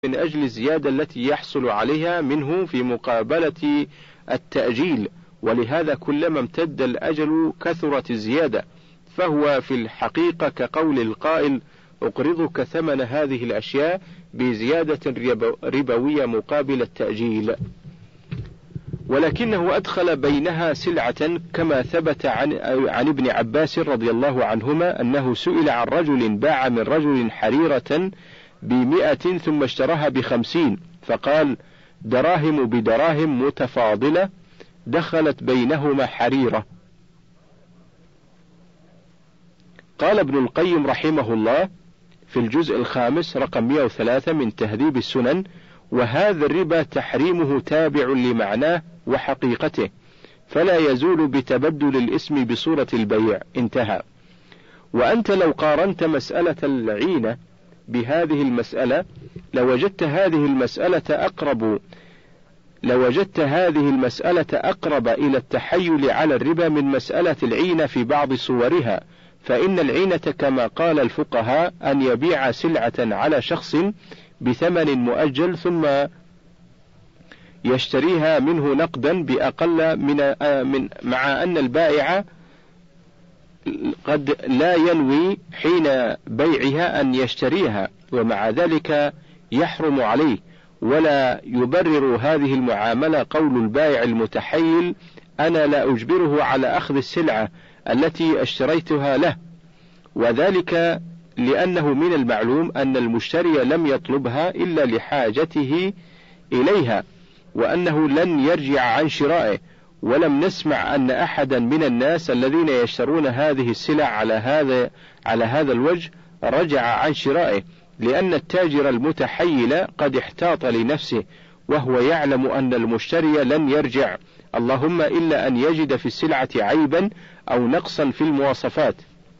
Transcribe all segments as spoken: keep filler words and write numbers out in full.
من أجل الزيادة التي يحصل عليها منه في مقابلة التأجيل، ولهذا كلما امتد الأجل كثرت الزيادة، فهو في الحقيقة كقول القائل: أقرضك ثمن هذه الأشياء بزيادة ربوية مقابل التأجيل. ولكنه أدخل بينها سلعة، كما ثبت عن, عن ابن عباس رضي الله عنهما أنه سئل عن رجل باع من رجل حريرة بمئة ثم اشتراها بخمسين، فقال: دراهم بدراهم متفاضلة دخلت بينهما حريرة. قال ابن القيم رحمه الله في الجزء الخامس رقم مئة وثلاثة من تهذيب السنن: وهذا الربا تحريمه تابع لمعناه وحقيقته، فلا يزول بتبدل الاسم بصورة البيع. انتهى. وأنت لو قارنت مسألة العينة بهذه المسألة لوجدت هذه المسألة أقرب لوجدت هذه المسألة أقرب إلى التحيل على الربا من مسألة العينة في بعض صورها، فإن العينة كما قال الفقهاء أن يبيع سلعة على شخص بثمن مؤجل ثم يشتريها منه نقدا بأقل من, من مع أن البائع قد لا ينوي حين بيعها أن يشتريها، ومع ذلك يحرم عليه، ولا يبرر هذه المعاملة قول البائع المتحيل: أنا لا أجبره على أخذ السلعة التي اشتريتها له، وذلك لأنه من المعلوم أن المشتري لم يطلبها إلا لحاجته إليها، وأنه لن يرجع عن شرائه. ولم نسمع أن أحدا من الناس الذين يشترون هذه السلع على هذا على هذا الوجه رجع عن شرائه، لأن التاجر المتحيل قد احتاط لنفسه، وهو يعلم أن المشتري لن يرجع، اللهم إلا أن يجد في السلعة عيبا أو نقصا في المواصفات.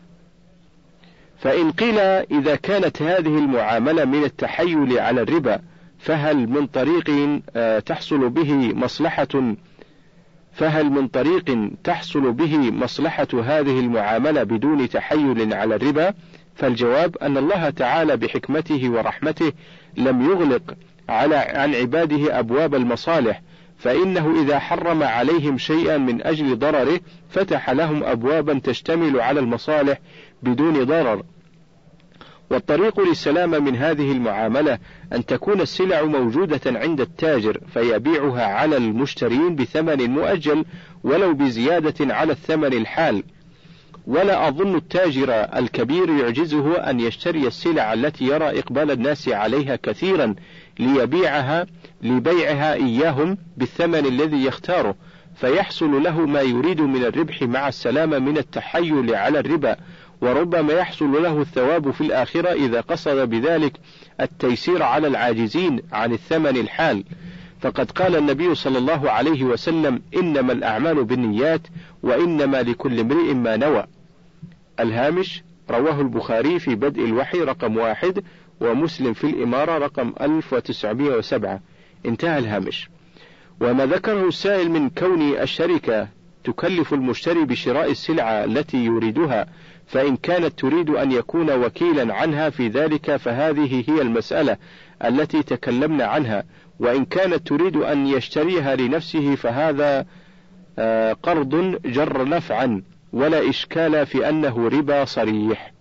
فإن قيل إذا كانت هذه المعاملة من التحيل على الربا، فهل من طريق تحصل به مصلحة فهل من طريق تحصل به مصلحة هذه المعاملة بدون تحيل على الربا؟ فالجواب أن الله تعالى بحكمته ورحمته لم يغلق على عن عباده أبواب المصالح، فإنه إذا حرم عليهم شيئا من أجل ضرره فتح لهم أبوابا تشتمل على المصالح بدون ضرر. والطريق للسلامة من هذه المعاملة أن تكون السلع موجودة عند التاجر فيبيعها على المشترين بثمن مؤجل ولو بزيادة على الثمن الحال. ولا أظن التاجر الكبير يعجزه أن يشتري السلع التي يرى إقبال الناس عليها كثيرا ليبيعها لبيعها إياهم بالثمن الذي يختاره، فيحصل له ما يريد من الربح مع السلامة من التحيل على الربا، وربما يحصل له الثواب في الآخرة إذا قصد بذلك التيسير على العاجزين عن الثمن الحال. فقد قال النبي صلى الله عليه وسلم: إنما الأعمال بالنيات وإنما لكل امرئ ما نوى. الهامش: رواه البخاري في بدء الوحي رقم واحد، ومسلم في الإمارة رقم ألف وتسعمائة وسبعة. انتهى الهامش. وما ذكره السائل من كون الشركة تكلف المشتري بشراء السلعة التي يريدها، فإن كانت تريد أن يكون وكيلا عنها في ذلك فهذه هي المسألة التي تكلمنا عنها، وإن كانت تريد أن يشتريها لنفسه فهذا قرض جر نفعا، ولا إشكال في أنه ربا صريح.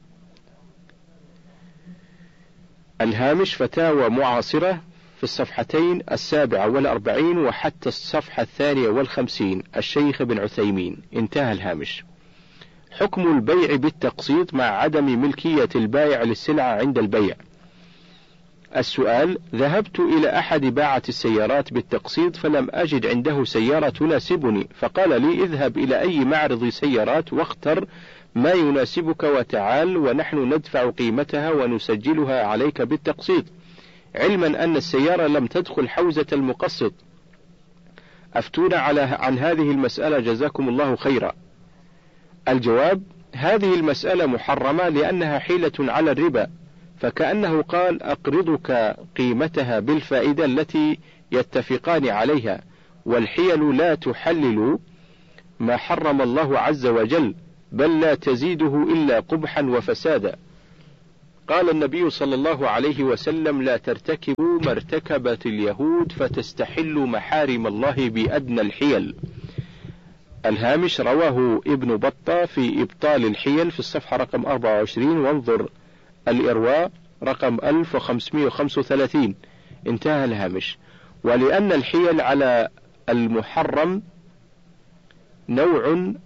الهامش: فتاوى معاصرة في الصفحتين السابعة والأربعين وحتى الصفحة الثانية والخمسين، الشيخ ابن عثيمين. انتهى الهامش. حكم البيع بالتقسيط مع عدم ملكية البائع للسلعة عند البيع. السؤال: ذهبت إلى أحد باعة السيارات بالتقسيط فلم أجد عنده سيارة تناسبني، فقال لي: اذهب إلى أي معرض سيارات واختر ما يناسبك وتعال ونحن ندفع قيمتها ونسجلها عليك بالتقسيط، علما أن السيارة لم تدخل حوزة المقسط. أفتونا على عن هذه المسألة جزاكم الله خيرا. الجواب: هذه المسألة محرمة لأنها حيلة على الربا، فكأنه قال: أقرضك قيمتها بالفائدة التي يتفقان عليها، والحيل لا تحلل ما حرم الله عز وجل، بل لا تزيده إلا قبحا وفسادا. قال النبي صلى الله عليه وسلم: لا ترتكبوا ما ارتكبت اليهود فتستحلوا محارم الله بأدنى الحيل. الهامش: رواه ابن بطة في إبطال الحيل في الصفحة رقم أربعة وعشرين، وانظر الإرواء رقم ألف وخمسمائة وخمسة وثلاثين. انتهى الهامش. ولأن الحيل على المحرم نوع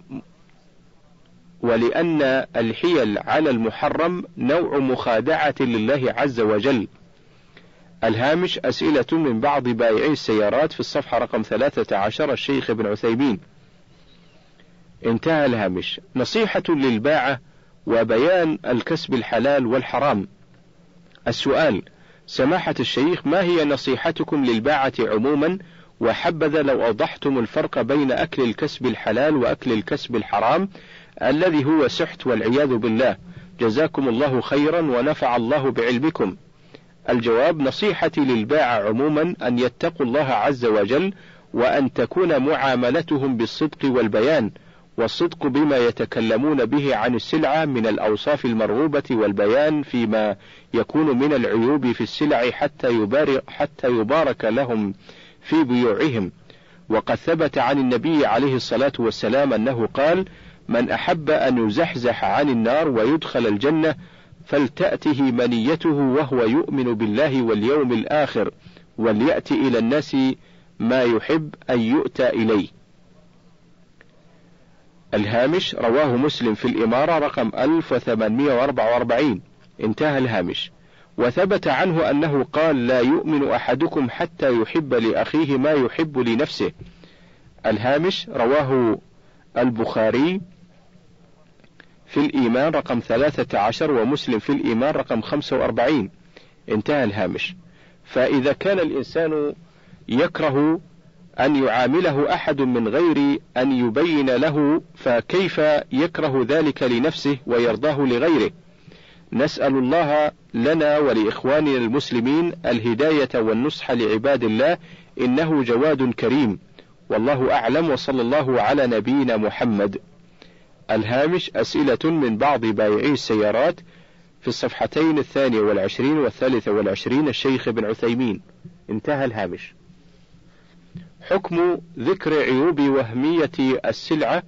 ولأن الحيل على المحرم نوع مخادعة لله عز وجل. الهامش: أسئلة من بعض بائعي السيارات في الصفحة رقم ثلاثة عشر، الشيخ ابن عثيمين. انتهى الهامش. نصيحة للباعة وبيان الكسب الحلال والحرام. السؤال: سماحة الشيخ، ما هي نصيحتكم للباعة عموما، وحبذا لو أوضحتم الفرق بين أكل الكسب الحلال وأكل الكسب الحرام الذي هو سحت والعياذ بالله. جزاكم الله خيرا ونفع الله بعلمكم. الجواب: نصيحتي للباعة عموما أن يتقوا الله عز وجل، وأن تكون معاملتهم بالصدق والبيان، والصدق بما يتكلمون به عن السلعة من الأوصاف المرغوبة، والبيان فيما يكون من العيوب في السلع حتى يبارك, حتى يبارك لهم في بيوعهم. وقد ثبت عن النبي عليه الصلاة والسلام أنه قال: من أحب أن يزحزح عن النار ويدخل الجنة فلتأته منيته وهو يؤمن بالله واليوم الآخر، وليأتي إلى الناس ما يحب أن يؤتى إليه. الهامش: رواه مسلم في الإمارة رقم ألف وثمانمائة وأربعة وأربعين. انتهى الهامش. وثبت عنه أنه قال: لا يؤمن أحدكم حتى يحب لأخيه ما يحب لنفسه. الهامش: رواه البخاري في الإيمان رقم ثلاثة عشر، ومسلم في الإيمان رقم خمسة وأربعين. انتهى الهامش. فإذا كان الإنسان يكره أن يعامله أحد من غير أن يبين له، فكيف يكره ذلك لنفسه ويرضاه لغيره؟ نسأل الله لنا ولإخواننا المسلمين الهداية والنصح لعباد الله، إنه جواد كريم، والله أعلم، وصلى الله على نبينا محمد. الهامش: أسئلة من بعض بائعي السيارات في الصفحتين الثانية والعشرين والثالثة والعشرين، الشيخ ابن عثيمين. انتهى الهامش. حكم ذكر عيوب وهمية السلعة.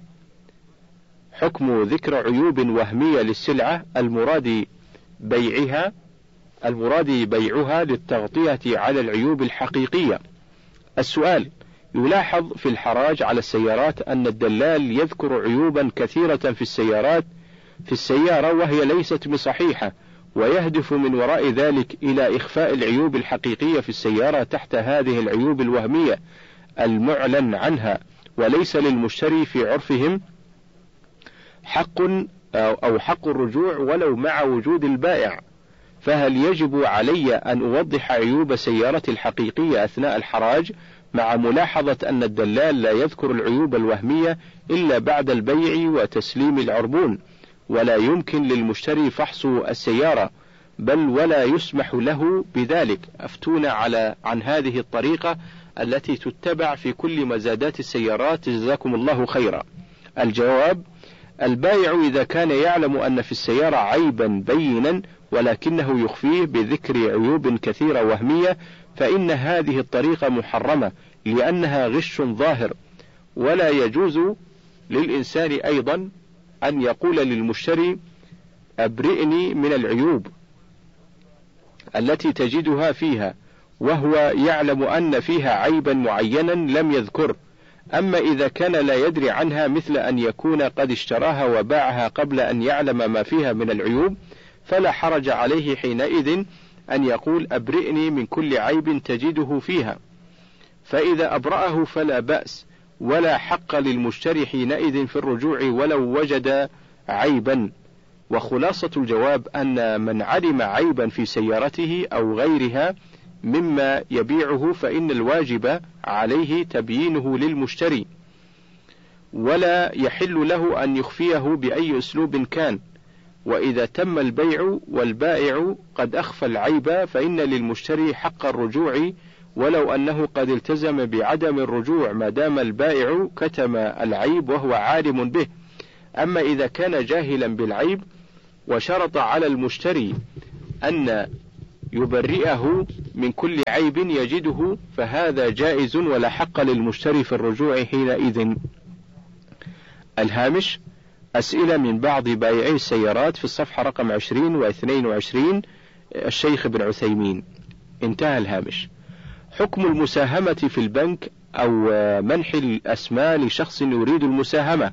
حكم ذكر عيوب وهمية للسلعة المراد بيعها المراد بيعها للتغطية على العيوب الحقيقية. السؤال: يلاحظ في الحراج على السيارات أن الدلال يذكر عيوبا كثيرة في السيارات في السيارة وهي ليست بصحيحة، ويهدف من وراء ذلك إلى إخفاء العيوب الحقيقية في السيارة تحت هذه العيوب الوهمية المعلن عنها، وليس للمشتري في عرفهم حق أو حق الرجوع ولو مع وجود البائع. فهل يجب علي أن أوضح عيوب سيارتي الحقيقية أثناء الحراج، مع ملاحظة أن الدلال لا يذكر العيوب الوهمية إلا بعد البيع وتسليم العربون، ولا يمكن للمشتري فحص السيارة، بل ولا يسمح له بذلك؟ أفتونا على عن هذه الطريقة التي تتبع في كل مزادات السيارات، جزاكم الله خيرا. الجواب: البائع إذا كان يعلم أن في السيارة عيبا بينا ولكنه يخفيه بذكر عيوب كثيرة وهمية، فإن هذه الطريقة محرمة، لأنها غش ظاهر. ولا يجوز للإنسان أيضا أن يقول للمشتري: أبرئني من العيوب التي تجدها فيها، وهو يعلم أن فيها عيبا معينا لم يذكر. أما إذا كان لا يدري عنها، مثل أن يكون قد اشتراها وباعها قبل أن يعلم ما فيها من العيوب، فلا حرج عليه حينئذ أن يقول: أبرئني من كل عيب تجده فيها. فإذا أبرأه فلا بأس، ولا حق للمشتري حينئذ في الرجوع ولو وجد عيبا. وخلاصة الجواب أن من علم عيبا في سيارته أو غيرها مما يبيعه فإن الواجب عليه تبيينه للمشتري، ولا يحل له أن يخفيه بأي أسلوب كان. وإذا تم البيع والبائع قد أخفى العيب، فإن للمشتري حق الرجوع ولو أنه قد التزم بعدم الرجوع، ما دام البائع كتم العيب وهو عالم به. أما إذا كان جاهلا بالعيب وشرط على المشتري أن يبرئه من كل عيب يجده، فهذا جائز ولا حق للمشتري في الرجوع حينئذ. الهامش: أسئلة من بعض بائعي السيارات في الصفحة رقم عشرين واثنين وعشرين، الشيخ بن عثيمين. انتهى الهامش. حكم المساهمة في البنك أو منح الأسماء لشخص يريد المساهمة.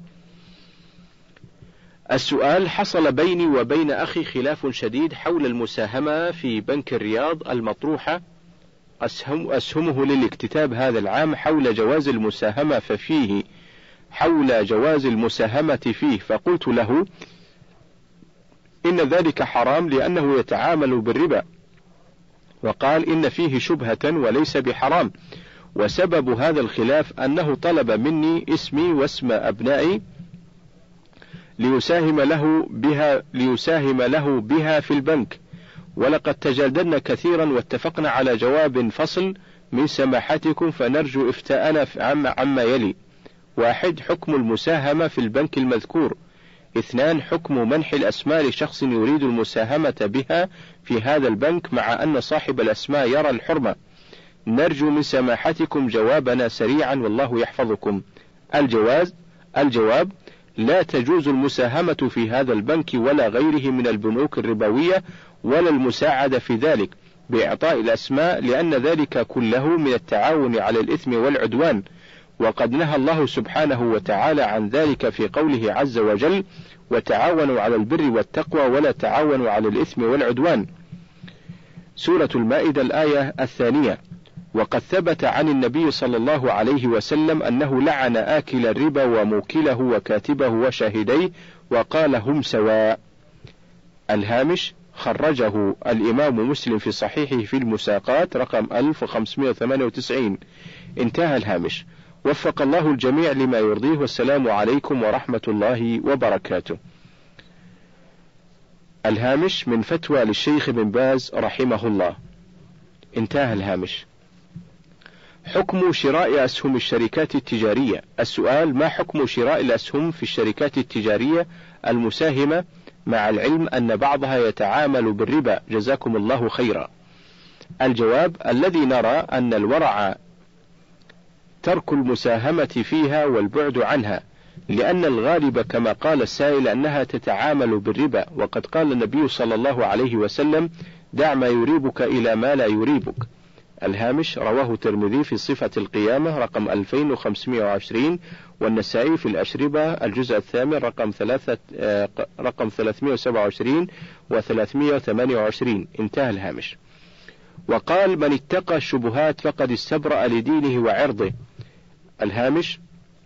السؤال: حصل بيني وبين أخي خلاف شديد حول المساهمة في بنك الرياض المطروحة أسهم أسهمه للاكتتاب هذا العام حول جواز المساهمة ففيه حول جواز المساهمة فيه، فقلت له إن ذلك حرام لأنه يتعامل بالربا، وقال إن فيه شبهة وليس بحرام، وسبب هذا الخلاف أنه طلب مني اسمي واسم أبنائي ليساهم له بها ليساهم له بها في البنك، ولقد تجادلنا كثيرا واتفقنا على جواب فصل من سماحتكم، فنرجو إفتاءنا عما, عما يلي: واحد، حكم المساهمة في البنك المذكور. اثنان، حكم منح الأسماء لشخص يريد المساهمة بها في هذا البنك مع أن صاحب الأسماء يرى الحرمة. نرجو من سماحتكم جوابنا سريعا والله يحفظكم. الجواز الجواب: لا تجوز المساهمة في هذا البنك ولا غيره من البنوك الربوية ولا المساعدة في ذلك بإعطاء الأسماء، لأن ذلك كله من التعاون على الإثم والعدوان، وقد نهى الله سبحانه وتعالى عن ذلك في قوله عز وجل: وتعاونوا على البر والتقوى ولا تعاونوا على الإثم والعدوان. سورة المائدة الآية الثانية. وقد ثبت عن النبي صلى الله عليه وسلم أنه لعن آكل الربا وموكله وكاتبه وشاهديه وقال هم سواء. الهامش: خرجه الإمام مسلم في صحيحه في المساقات رقم ألف وخمسمائة وثمانية وتسعين. انتهى الهامش. وفق الله الجميع لما يرضيه، والسلام عليكم ورحمة الله وبركاته. الهامش من فتوى للشيخ بن باز رحمه الله. انتهى الهامش. حكم شراء أسهم الشركات التجارية. السؤال: ما حكم شراء الأسهم في الشركات التجارية المساهمة مع العلم أن بعضها يتعامل بالربا؟ جزاكم الله خيرا. الجواب: الذي نرى أن الورع ترك المساهمة فيها والبعد عنها، لأن الغالب كما قال السائل أنها تتعامل بالربا، وقد قال النبي صلى الله عليه وسلم: دع ما يريبك إلى ما لا يريبك. الهامش: رواه الترمذي في صفة القيامة رقم ألفين وخمسمائة وعشرين، والنسائي في الأشربة الجزء الثامن رقم ثلاثة رقم ثلاثمائة وسبعة وعشرين وثلاثمائة وثمانية وعشرين. انتهى الهامش. وقال: من اتقى الشبهات فقد استبرأ لدينه وعرضه. الهامش: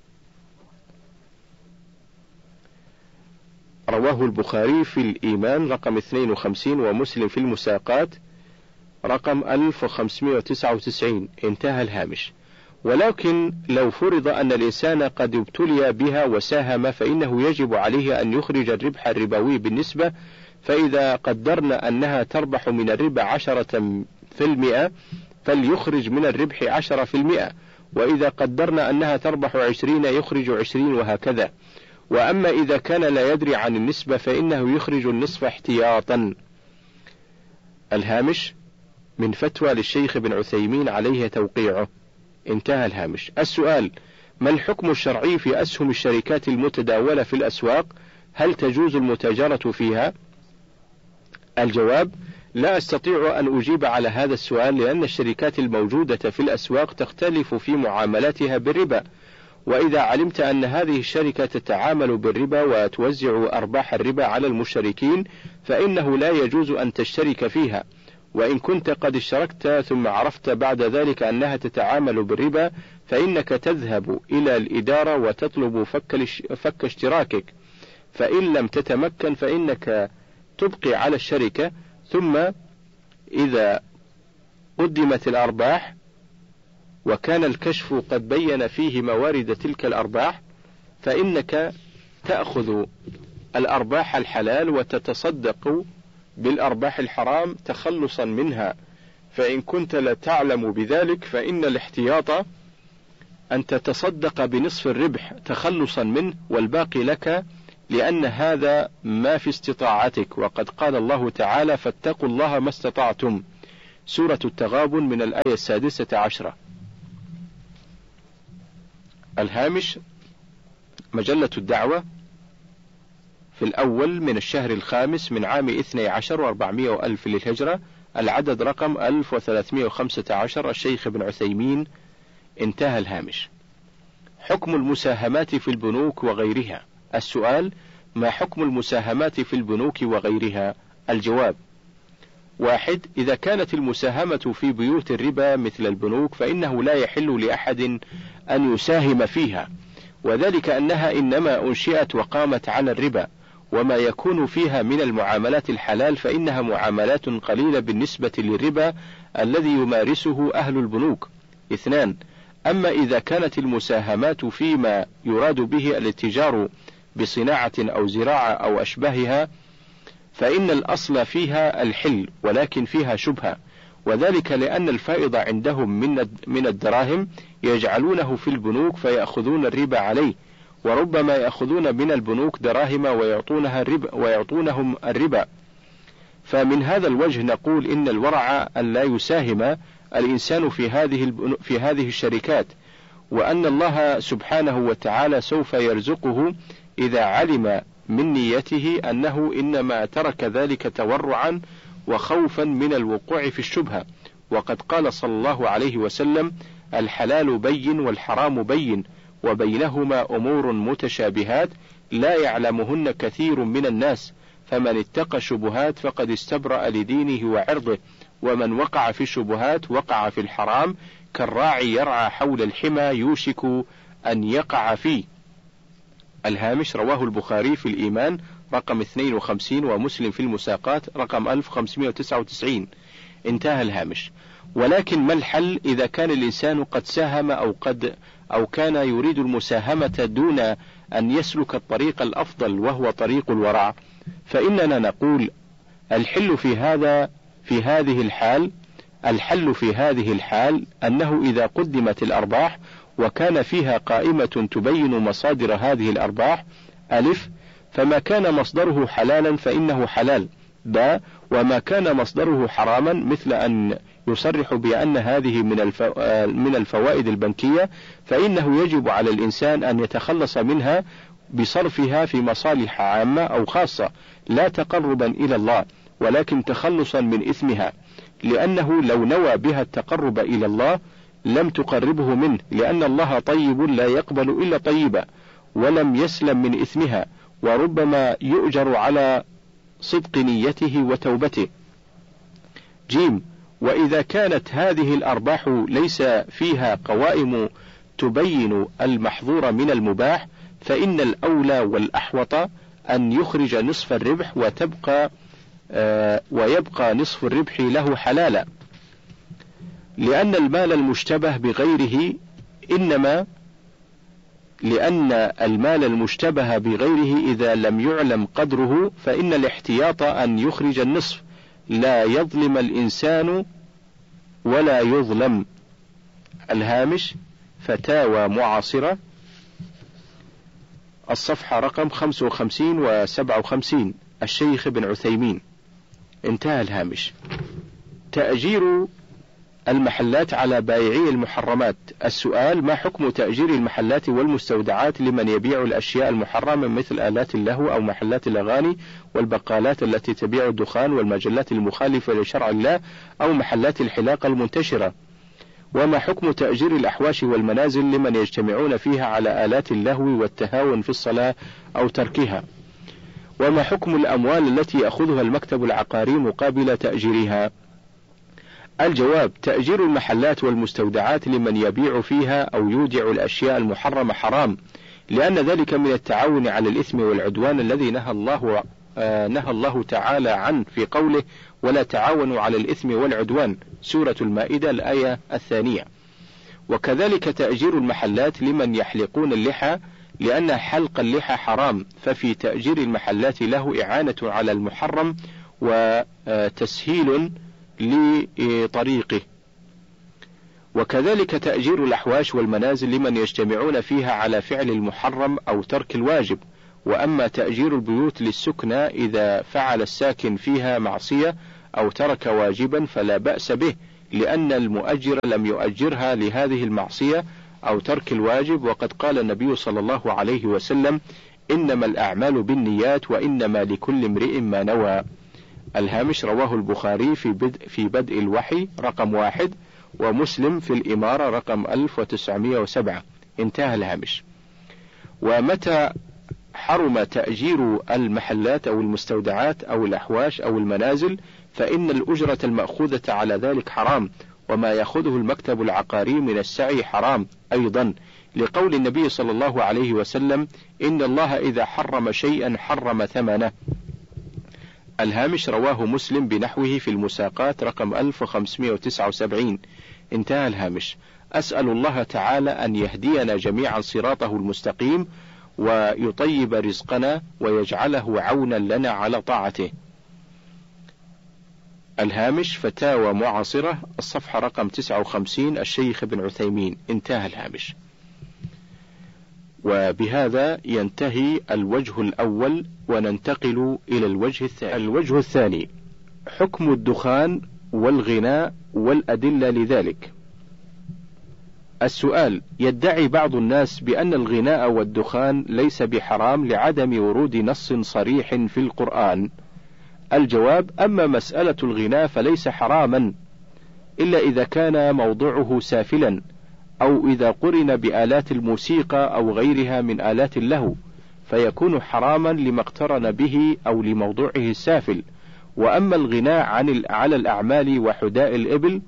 رواه البخاري في الإيمان رقم اثنين وخمسين، ومسلم في المساقات رقم ألف وخمسمائة وتسعة وتسعين. انتهى الهامش. ولكن لو فرض أن الإنسان قد ابتلي بها وساهم، فإنه يجب عليه أن يخرج الربح الربوي بالنسبة، فإذا قدرنا أنها تربح من الربا عشرة في المئة فليخرج من الربح عشرة في المئة، وإذا قدرنا أنها تربح عشرين يخرج عشرين، وهكذا. وأما إذا كان لا يدري عن النسبة فإنه يخرج النصف احتياطا. الهامش من فتوى للشيخ بن عثيمين عليه توقيعه. انتهى الهامش. السؤال: ما الحكم الشرعي في أسهم الشركات المتداولة في الأسواق؟ هل تجوز المتاجرة فيها؟ الجواب: لا أستطيع أن أجيب على هذا السؤال، لأن الشركات الموجودة في الأسواق تختلف في معاملاتها بالربا، وإذا علمت أن هذه الشركة تتعامل بالربا وتوزع أرباح الربا على المشتركين فإنه لا يجوز أن تشترك فيها، وإن كنت قد اشتركت ثم عرفت بعد ذلك أنها تتعامل بالربا فإنك تذهب إلى الإدارة وتطلب فك, فك اشتراكك، فإن لم تتمكن فإنك تبقي على الشركة، ثم إذا قدمت الأرباح وكان الكشف قد بين فيه موارد تلك الأرباح فإنك تأخذ الأرباح الحلال وتتصدق بالأرباح الحرام تخلصا منها، فإن كنت لا تعلم بذلك فإن الاحتياط أن تتصدق بنصف الربح تخلصا منه، والباقي لك لأن هذا ما في استطاعتك، وقد قال الله تعالى: فاتقوا الله ما استطعتم، سورة التغابن من الآية السادسة عشرة. الهامش: مجلة الدعوة في الأول من الشهر الخامس من عام اثني عشر وأربعمائة وألف للهجرة، العدد رقم ألف وثلاثمائة وخمسة عشر، الشيخ ابن عثيمين. انتهى الهامش. حكم المساهمات في البنوك وغيرها. السؤال: ما حكم المساهمات في البنوك وغيرها؟ الجواب: واحد. إذا كانت المساهمة في بيوت الربا مثل البنوك فإنه لا يحل لأحد أن يساهم فيها، وذلك أنها إنما أنشئت وقامت على الربا، وما يكون فيها من المعاملات الحلال فإنها معاملات قليلة بالنسبة للربا الذي يمارسه أهل البنوك. اثنان. أما إذا كانت المساهمات فيما يراد به الاتجار بصناعة أو زراعة أو أشباهها فإن الأصل فيها الحل، ولكن فيها شبهة، وذلك لأن الفائض عندهم من من الدراهم يجعلونه في البنوك فيأخذون الربا عليه، وربما يأخذون من البنوك دراهم ويعطونها الربا ويعطونهم الربا. فمن هذا الوجه نقول إن الورع أن لا يساهم الإنسان في هذه في هذه الشركات، وأن الله سبحانه وتعالى سوف يرزقه إذا علم من نيته أنه إنما ترك ذلك تورعا وخوفا من الوقوع في الشبهة. وقد قال صلى الله عليه وسلم: الحلال بين والحرام بين وبينهما أمور متشابهات لا يعلمهن كثير من الناس، فمن اتقى الشبهات فقد استبرأ لدينه وعرضه، ومن وقع في الشبهات وقع في الحرام، كالراعي يرعى حول الحمى يوشك أن يقع فيه. الهامش: رواه البخاري في الإيمان رقم اثنين وخمسين، ومسلم في المساقات رقم ألف وخمسمائة وتسعة وتسعين. انتهى الهامش. ولكن ما الحل إذا كان الإنسان قد ساهم أو قد أو كان يريد المساهمة دون أن يسلك الطريق الأفضل وهو طريق الورع؟ فإننا نقول: الحل في هذا في هذه الحال الحل في هذه الحال أنه إذا قدمت الأرباح وكان فيها قائمة تبين مصادر هذه الأرباح: ألف. فما كان مصدره حلالا فإنه حلال. ب. وما كان مصدره حراما مثل أن يصرح بأن هذه من من الفوائد البنكية فإنه يجب على الإنسان أن يتخلص منها بصرفها في مصالح عامة أو خاصة، لا تقربا إلى الله ولكن تخلصا من إثمها، لأنه لو نوى بها التقرب إلى الله لم تقربه منه، لأن الله طيب لا يقبل إلا طيبا، ولم يسلم من إثمها، وربما يؤجر على صدق نيته وتوبته. جيم. وإذا كانت هذه الأرباح ليس فيها قوائم تبين المحظور من المباح فإن الأولى والأحوط أن يخرج نصف الربح وتبقى آه ويبقى نصف الربح له حلالا، لأن المال المشتبه بغيره إنما لأن المال المشتبه بغيره إذا لم يعلم قدره فإن الاحتياط أن يخرج النصف، لا يظلم الإنسان ولا يظلم. الهامش: فتاوى معاصرة، الصفحة رقم خمسة وخمسين وسبعة وخمسين، الشيخ ابن عثيمين. انتهى الهامش. تأجير المحلات على بائعي المحرمات. السؤال: ما حكم تأجير المحلات والمستودعات لمن يبيع الأشياء المحرمة مثل آلات اللهو أو محلات الأغاني والبقالات التي تبيع الدخان والمجلات المخالفة لشرع الله أو محلات الحلاقة المنتشرة؟ وما حكم تأجير الأحواشي والمنازل لمن يجتمعون فيها على آلات اللهو والتهاون في الصلاة أو تركها؟ وما حكم الأموال التي يأخذها المكتب العقاري مقابل تأجيرها؟ الجواب: تأجير المحلات والمستودعات لمن يبيع فيها أو يودع الأشياء المحرمة حرام، لأن ذلك من التعاون على الإثم والعدوان الذي نهى الله آه نهى الله تعالى عنه في قوله: ولا تعاونوا على الإثم والعدوان، سورة المائدة الآية الثانية. وكذلك تأجير المحلات لمن يحلقون اللحى، لأن حلق اللحى حرام، ففي تأجير المحلات له إعانة على المحرم وتسهيل لطريقه. وكذلك تأجير الأحواش والمنازل لمن يجتمعون فيها على فعل المحرم أو ترك الواجب، وأما تأجير البيوت للسكنى إذا فعل الساكن فيها معصية أو ترك واجبا فلا بأس به، لأن المؤجر لم يؤجرها لهذه المعصية أو ترك الواجب، وقد قال النبي صلى الله عليه وسلم: إنما الأعمال بالنيات وإنما لكل امرئ ما نوى. الهامش: رواه البخاري في بدء, في بدء الوحي رقم واحد، ومسلم في الإمارة رقم ألف وتسعمائة وسبعة. انتهى الهامش. ومتى حرم تأجير المحلات أو المستودعات أو الأحواش أو المنازل فإن الأجرة المأخوذة على ذلك حرام، وما يأخذه المكتب العقاري من السعي حرام أيضا، لقول النبي صلى الله عليه وسلم: إن الله إذا حرم شيئا حرم ثمنه. الهامش: رواه مسلم بنحوه في المساقات رقم ألف وخمسمائة وتسعة وسبعين. انتهى الهامش. أسأل الله تعالى أن يهدينا جميعا صراطه المستقيم، ويطيب رزقنا، ويجعله عونا لنا على طاعته. الهامش: فتاوى معاصرة، الصفحة رقم تسعة وخمسين، الشيخ ابن عثيمين. انتهى الهامش. وبهذا ينتهي الوجه الأول، وننتقل إلى الوجه الثاني. الوجه الثاني: حكم الدخان والغناء والأدلة لذلك. السؤال: يدعي بعض الناس بأن الغناء والدخان ليس بحرام لعدم ورود نص صريح في القرآن. الجواب: أما مسألة الغناء فليس حراما إلا إذا كان موضوعه سافلا، أو إذا قرن بآلات الموسيقى أو غيرها من آلات اللهو، فيكون حراما لما اقترن به أو لموضوعه السافل. وأما الغناء عن على الأعمال وحداء الإبل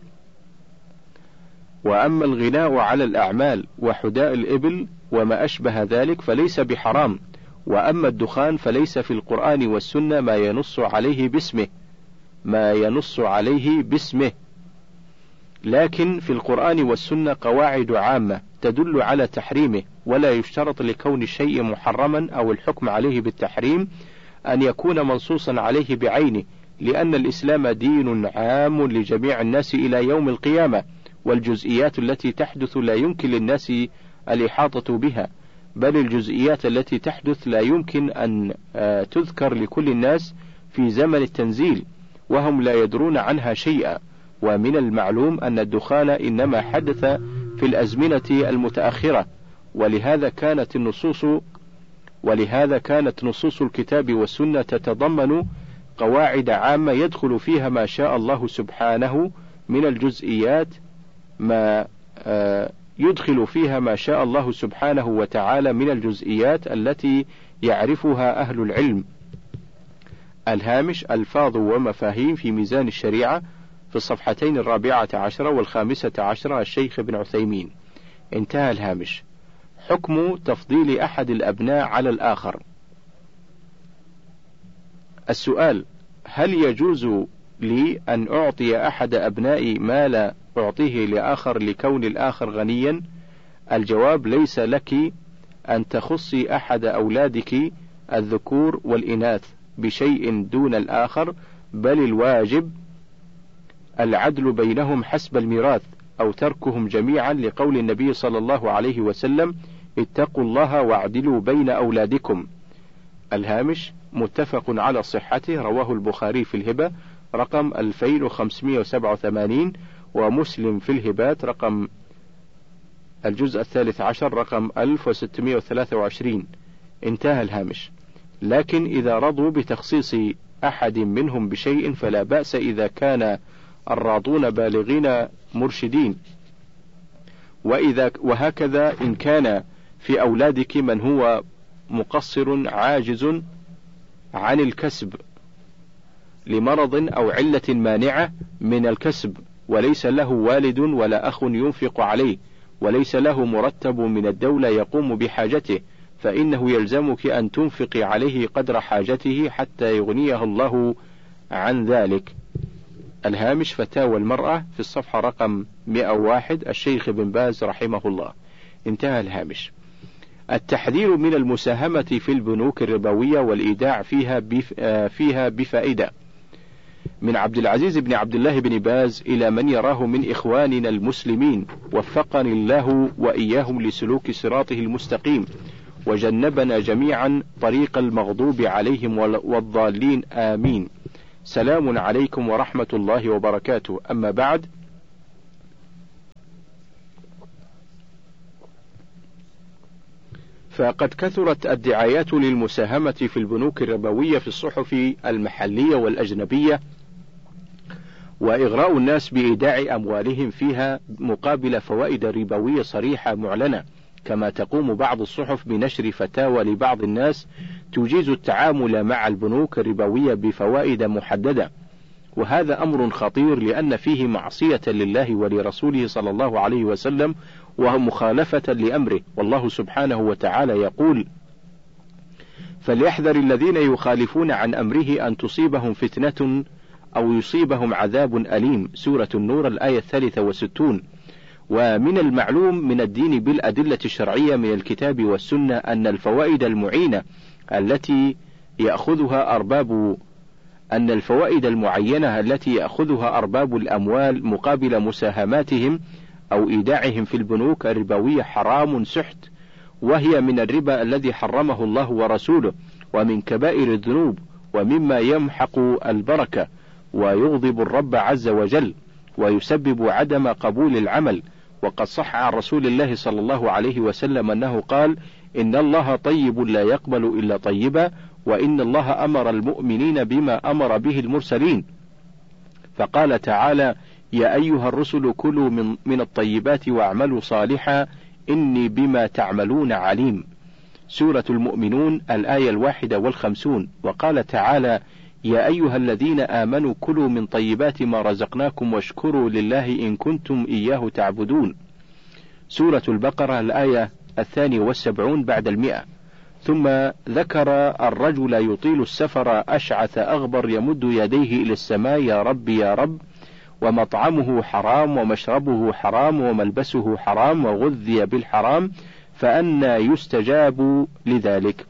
وأما الغناء على الأعمال وحداء الإبل وما أشبه ذلك فليس بحرام. وأما الدخان فليس في القرآن والسنة ما ينص عليه باسمه ما ينص عليه باسمه لكن في القرآن والسنة قواعد عامة تدل على تحريمه، ولا يشترط لكون الشيء محرما أو الحكم عليه بالتحريم أن يكون منصوصا عليه بعينه، لأن الإسلام دين عام لجميع الناس إلى يوم القيامة، والجزئيات التي تحدث لا يمكن للناس الإحاطة بها، بل الجزئيات التي تحدث لا يمكن أن تذكر لكل الناس في زمن التنزيل، وهم لا يدرون عنها شيئا. ومن المعلوم أن الدخان إنما حدث في الأزمنة المتأخرة، ولهذا كانت النصوص ولهذا كانت نصوص الكتاب والسنة تتضمن قواعد عامة يدخل فيها ما شاء الله سبحانه من الجزئيات ما يدخل فيها ما شاء الله سبحانه وتعالى من الجزئيات التي يعرفها أهل العلم. الهامش: ألفاظ ومفاهيم في ميزان الشريعة، في الصفحتين الرابعة عشرة والخامسة عشرة، الشيخ ابن عثيمين. انتهى الهامش. حكم تفضيل أحد الأبناء على الآخر. السؤال: هل يجوز لي أن أعطي أحد أبنائي ما لا أعطيه لآخر لكون الآخر غنيا؟ الجواب: ليس لك أن تخصي أحد أولادك الذكور والإناث بشيء دون الآخر، بل الواجب العدل بينهم حسب الميراث أو تركهم جميعا، لقول النبي صلى الله عليه وسلم: اتقوا الله واعدلوا بين أولادكم. الهامش: متفق على صحته، رواه البخاري في الهبة رقم ألفين وخمسمائة وسبعة وثمانين، ومسلم في الهبات رقم الجزء الثالث عشر رقم ألف وستمائة وثلاثة وعشرين. انتهى الهامش. لكن إذا رضوا بتخصيص أحد منهم بشيء فلا بأس إذا كان الراضون بالغين مرشدين. وإذا وهكذا إن كان في أولادك من هو مقصر عاجز عن الكسب لمرض أو علة مانعة من الكسب، وليس له والد ولا أخ ينفق عليه، وليس له مرتب من الدولة يقوم بحاجته، فإنه يلزمك أن تنفقي عليه قدر حاجته حتى يغنيه الله عن ذلك. الهامش: فتاوى المرأة، في الصفحة رقم مئة وواحد، الشيخ بن باز رحمه الله. انتهى الهامش. التحذير من المساهمة في البنوك الربوية والإيداع فيها بف... فيها بفائدة. من عبد العزيز بن عبد الله بن باز إلى من يراه من إخواننا المسلمين، وفقني الله وإياهم لسلوك صراطه المستقيم، وجنبنا جميعا طريق المغضوب عليهم والضالين آمين. سلام عليكم ورحمة الله وبركاته. أما بعد، فقد كثرت الدعايات للمساهمة في البنوك الربوية في الصحف المحلية والأجنبية، وإغراء الناس بإيداع أموالهم فيها مقابل فوائد ربوية صريحة معلنة، كما تقوم بعض الصحف بنشر فتاوى لبعض الناس تجيز التعامل مع البنوك الربوية بفوائد محددة، وهذا أمر خطير لأن فيه معصية لله ولرسوله صلى الله عليه وسلم، ومخالفة لأمره. والله سبحانه وتعالى يقول: فليحذر الذين يخالفون عن أمره أن تصيبهم فتنة أو يصيبهم عذاب أليم. سورة النور الآية الثالثة والستون. ومن المعلوم من الدين بالأدلة الشرعية من الكتاب والسنة أن الفوائد المعينة التي يأخذها أرباب أن الفوائد المعينة التي يأخذها أرباب الأموال مقابل مساهماتهم أو إيداعهم في البنوك الربوية حرام سحت، وهي من الربا الذي حرمه الله ورسوله، ومن كبائر الذنوب، ومما يمحق البركة ويغضب الرب عز وجل، ويسبب عدم قبول العمل. وقد صح عن رسول الله صلى الله عليه وسلم أنه قال: إن الله طيب لا يقبل إلا طيبا، وإن الله أمر المؤمنين بما أمر به المرسلين، فقال تعالى: يا أيها الرسل كلوا من, من الطيبات واعملوا صالحا إني بما تعملون عليم. سورة المؤمنون الآية الواحدة والخمسون. وقال تعالى: يا أيها الذين آمنوا كلوا من طيبات ما رزقناكم واشكروا لله إن كنتم إياه تعبدون. سورة البقرة الآية الثانية والسبعون بعد المئة. ثم ذكر الرجل يطيل السفر أشعث أغبر يمد يديه إلى السماء: يا رب يا رب، ومطعمه حرام ومشربه حرام وملبسه حرام وغذي بالحرام، فأنى يستجاب لذلك.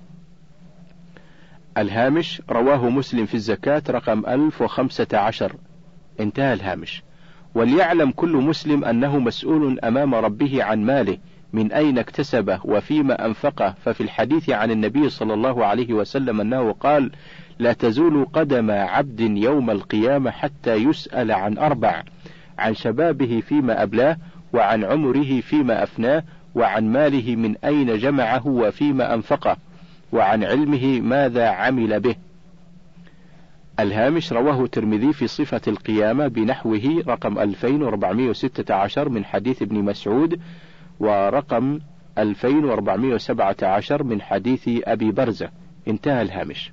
الهامش: رواه مسلم في الزكاة رقم ألف وخمسة عشر. انتهى الهامش. وليعلم كل مسلم أنه مسؤول أمام ربه عن ماله، من أين اكتسبه وفيما أنفقه. ففي الحديث عن النبي صلى الله عليه وسلم أنه قال: لا تزول قدم عبد يوم القيامة حتى يسأل عن أربع: عن شبابه فيما أبلاه، وعن عمره فيما أفناه، وعن ماله من أين جمعه وفيما أنفقه، وعن علمه ماذا عمل به. الهامش: رواه الترمذي في صفة القيامة بنحوه رقم ألفين وأربعمائة وستة عشر من حديث ابن مسعود، ورقم ألفين وأربعمائة وسبعة عشر من حديث أبي برزة. انتهى الهامش.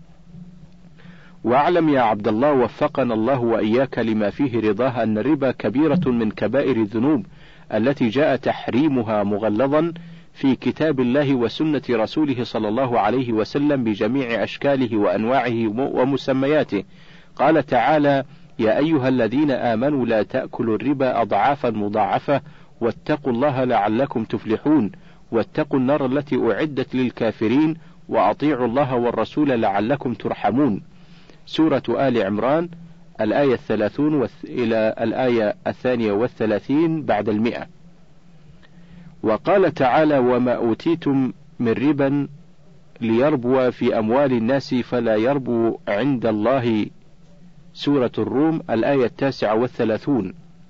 واعلم يا عبد الله وفقنا الله وإياك لما فيه رضاه أن الربا كبيرة من كبائر الذنوب التي جاء تحريمها مغلظا في كتاب الله وسنة رسوله صلى الله عليه وسلم بجميع أشكاله وأنواعه ومسمياته. قال تعالى: يا أيها الذين آمنوا لا تأكلوا الربا أضعافا مضاعفة واتقوا الله لعلكم تفلحون، واتقوا النار التي أعدت للكافرين، وأطيعوا الله والرسول لعلكم ترحمون. سورة آل عمران الآية الثلاثون إلى الآية الثانية والثلاثين بعد المئة. وقال تعالى: وما أوتيتم من ربا ليربو في أموال الناس فلا يربو عند الله. سورة الروم الآية التاسعة والثلاثون.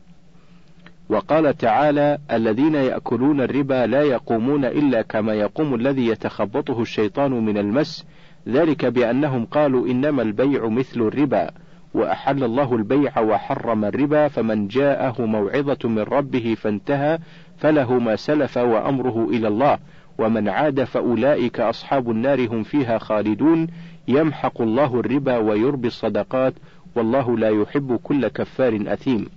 وقال تعالى: الذين يأكلون الربا لا يقومون إلا كما يقوم الذي يتخبطه الشيطان من المس، ذلك بأنهم قالوا إنما البيع مثل الربا، وأحل الله البيع وحرم الربا، فمن جاءه موعظة من ربه فانتهى فله ما سلف وأمره إلى الله، ومن عاد فأولئك أصحاب النار هم فيها خالدون. يمحق الله الربا ويربي الصدقات، والله لا يحب كل كفار أثيم.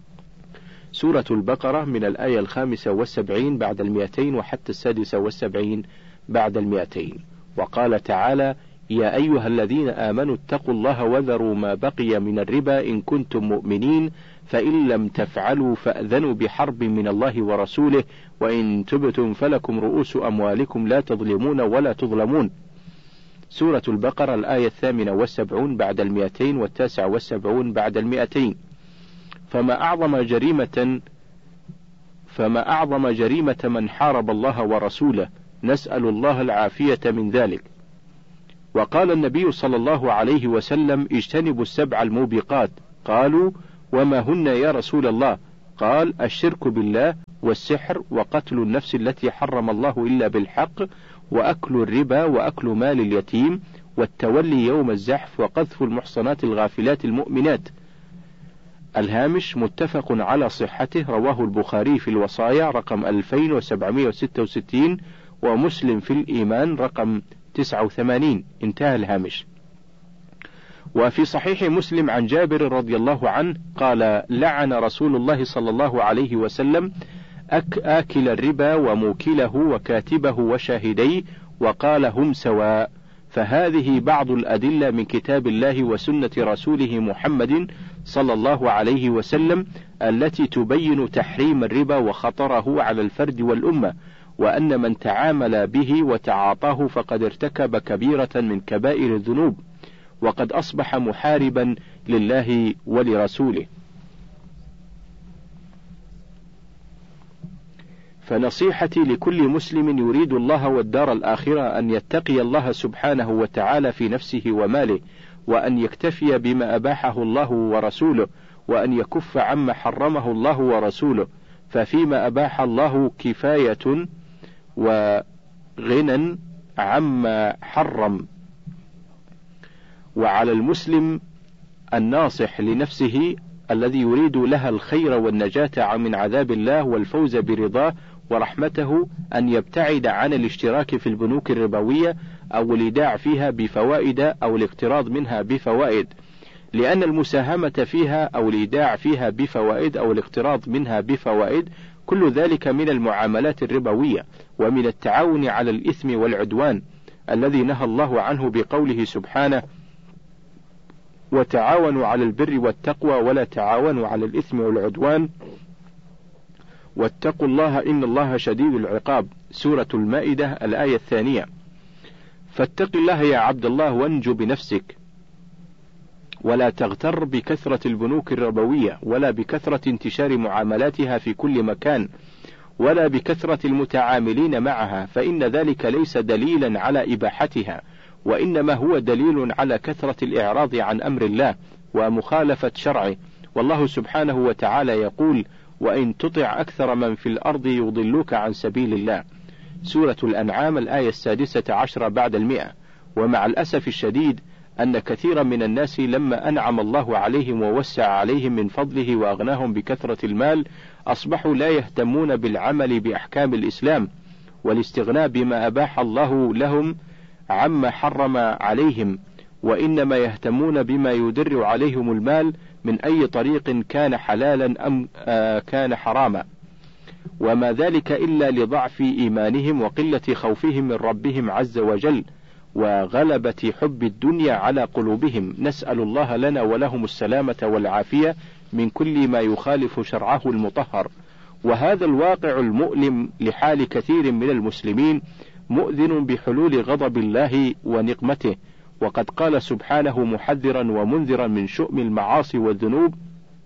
سورة البقرة من الآية الخامسة والسبعين بعد المئتين وحتى السادسة والسبعين بعد المئتين. وقال تعالى: يا أيها الذين آمنوا اتقوا الله وذروا ما بقي من الربا إن كنتم مؤمنين، فإن لم تفعلوا فأذنوا بحرب من الله ورسوله، وإن تبتم فلكم رؤوس أموالكم لا تظلمون ولا تظلمون. سورة البقرة الآية الثامنة والسبعون بعد المئتين والتاسعة والسبعون بعد المئتين. فما أعظم جريمة فما أعظم جريمة من حارب الله ورسوله نسأل الله العافية من ذلك. وقال النبي صلى الله عليه وسلم: اجتنبوا السبع الموبقات. قالوا: وما هن يا رسول الله؟ قال: الشرك بالله، والسحر، وقتل النفس التي حرم الله إلا بالحق، وأكل الربا، وأكل مال اليتيم، والتولي يوم الزحف، وقذف المحصنات الغافلات المؤمنات. الهامش متفق على صحته، رواه البخاري في الوصايا رقم ألفين وسبعمائة وستة وستين، ومسلم في الإيمان رقم تسعة وثمانين. انتهى الهامش. وفي صحيح مسلم عن جابر رضي الله عنه قال: لعن رسول الله صلى الله عليه وسلم أك آكل الربا وموكله وكاتبه وشاهديه، وقال: هم سواء. فهذه بعض الأدلة من كتاب الله وسنة رسوله محمد صلى الله عليه وسلم التي تبين تحريم الربا وخطره على الفرد والأمة، وأن من تعامل به وتعاطاه فقد ارتكب كبيرة من كبائر الذنوب، وقد أصبح محاربا لله ولرسوله. فنصيحتي لكل مسلم يريد الله والدار الآخرة أن يتقي الله سبحانه وتعالى في نفسه وماله، وأن يكتفي بما أباحه الله ورسوله، وأن يكف عما حرمه الله ورسوله، ففيما أباح الله كفاية وغنى عما حرم. وعلى المسلم الناصح لنفسه الذي يريد لها الخير والنجاة من عذاب الله والفوز برضاه ورحمته أن يبتعد عن الاشتراك في البنوك الربوية أو الإيداع فيها بفوائد أو الاقتراض منها بفوائد، لأن المساهمة فيها أو الإيداع فيها بفوائد أو الاقتراض منها بفوائد كل ذلك من المعاملات الربوية، ومن التعاون على الإثم والعدوان الذي نهى الله عنه بقوله سبحانه: وتعاونوا على البر والتقوى ولا تعاونوا على الإثم والعدوان واتقوا الله إن الله شديد العقاب. سورة المائدة الآية الثانية. فاتق الله يا عبد الله وانجو بنفسك، ولا تغتر بكثرة البنوك الربوية، ولا بكثرة انتشار معاملاتها في كل مكان، ولا بكثرة المتعاملين معها، فإن ذلك ليس دليلا على إباحتها، وإنما هو دليل على كثرة الإعراض عن أمر الله ومخالفة شرعه. والله سبحانه وتعالى يقول: وإن تطع أكثر من في الأرض يضلوك عن سبيل الله. سورة الأنعام الآية السادسة عشرة بعد المئة. ومع الأسف الشديد أن كثيرا من الناس لما أنعم الله عليهم ووسع عليهم من فضله وأغناهم بكثرة المال أصبحوا لا يهتمون بالعمل بأحكام الإسلام والاستغناء بما أباح الله لهم عما حرم عليهم، وإنما يهتمون بما يدر عليهم المال من أي طريق كان حلالا أم آه كان حراما، وما ذلك إلا لضعف إيمانهم وقلة خوفهم من ربهم عز وجل وغلبة حب الدنيا على قلوبهم. نسأل الله لنا ولهم السلامة والعافية من كل ما يخالف شرعه المطهر. وهذا الواقع المؤلم لحال كثير من المسلمين مؤذن بحلول غضب الله ونقمته، وقد قال سبحانه محذرا ومنذرا من شؤم المعاصي والذنوب: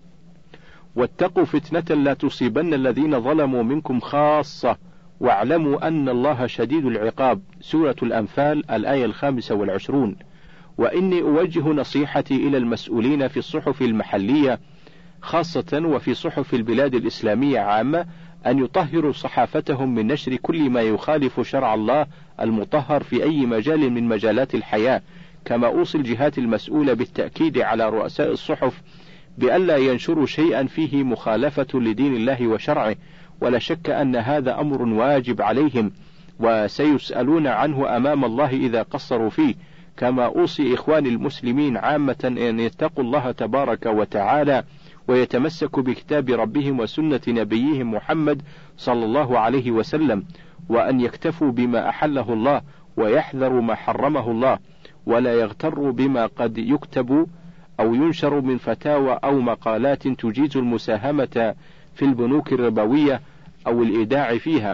واتقوا فتنة لا تصيبن الذين ظلموا منكم خاصة واعلموا أن الله شديد العقاب. سورة الأنفال الآية الخامسة والعشرون. وإني أوجه نصيحتي إلى المسؤولين في الصحف المحلية خاصة وفي صحف البلاد الإسلامية عامة أن يطهروا صحافتهم من نشر كل ما يخالف شرع الله المطهر في أي مجال من مجالات الحياة، كما أوصي الجهات المسؤولة بالتأكيد على رؤساء الصحف بألا ينشروا شيئا فيه مخالفة لدين الله وشرعه، ولا شك أن هذا أمر واجب عليهم وسيسألون عنه أمام الله إذا قصروا فيه. كما أوصي إخواني المسلمين عامة أن يتقوا الله تبارك وتعالى ويتمسكوا بكتاب ربهم وسنة نبيهم محمد صلى الله عليه وسلم، وأن يكتفوا بما أحله الله ويحذروا ما حرمه الله، ولا يغتروا بما قد يكتب أو ينشر من فتاوى أو مقالات تجيز المساهمة في البنوك الربوية أو الإيداع فيها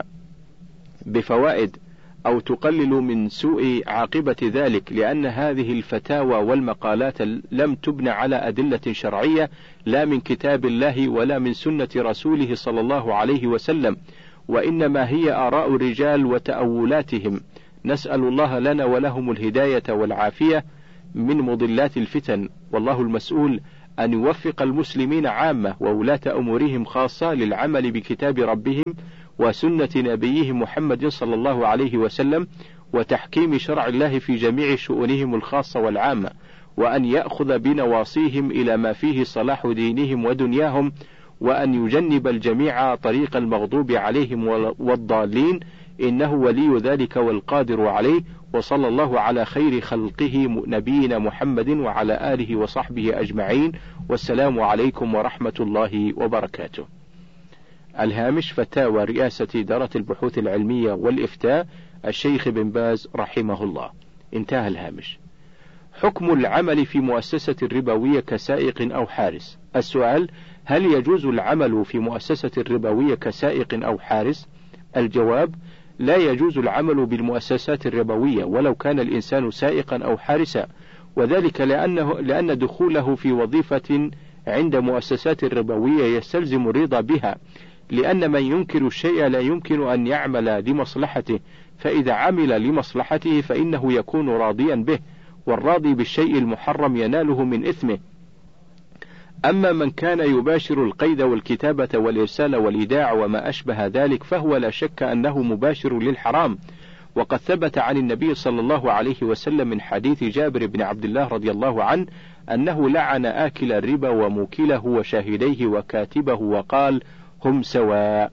بفوائد أو تقلل من سوء عاقبة ذلك، لأن هذه الفتاوى والمقالات لم تبنى على أدلة شرعية لا من كتاب الله ولا من سنة رسوله صلى الله عليه وسلم، وإنما هي آراء الرجال وتأولاتهم، نسأل الله لنا ولهم الهداية والعافية من مضلات الفتن، والله المسؤول أن يوفق المسلمين عامة وولاة أمورهم خاصة للعمل بكتاب ربهم وسنة نبيهم محمد صلى الله عليه وسلم، وتحكيم شرع الله في جميع شؤونهم الخاصة والعامة، وأن يأخذ بنواصيهم إلى ما فيه صلاح دينهم ودنياهم، وأن يجنب الجميع طريق المغضوب عليهم والضالين، إنه ولي ذلك والقادر عليه. وصلى الله على خير خلقه نبينا محمد وعلى آله وصحبه أجمعين، والسلام عليكم ورحمة الله وبركاته. الهامش: فتاوى رئاسة إدارة البحوث العلمية والإفتاء الشيخ بن باز رحمه الله. انتهى الهامش. حكم العمل في مؤسسة ربوية كسائق أو حارس. السؤال: هل يجوز العمل في مؤسسة ربوية كسائق أو حارس؟ الجواب: لا يجوز العمل بالمؤسسات الربوية ولو كان الإنسان سائقا أو حارسا، وذلك لأنه لأن دخوله في وظيفة عند مؤسسات ربوية يستلزم الرضا بها، لأن من ينكر الشيء لا يمكن أن يعمل لمصلحته، فإذا عمل لمصلحته فإنه يكون راضيا به، والراضي بالشيء المحرم يناله من إثمه. أما من كان يباشر القيد والكتابة والإرسال والإيداع وما أشبه ذلك فهو لا شك أنه مباشر للحرام، وقد ثبت عن النبي صلى الله عليه وسلم من حديث جابر بن عبد الله رضي الله عنه أنه لعن آكل الربا وموكله وشاهديه وكاتبه وقال: هم سواء.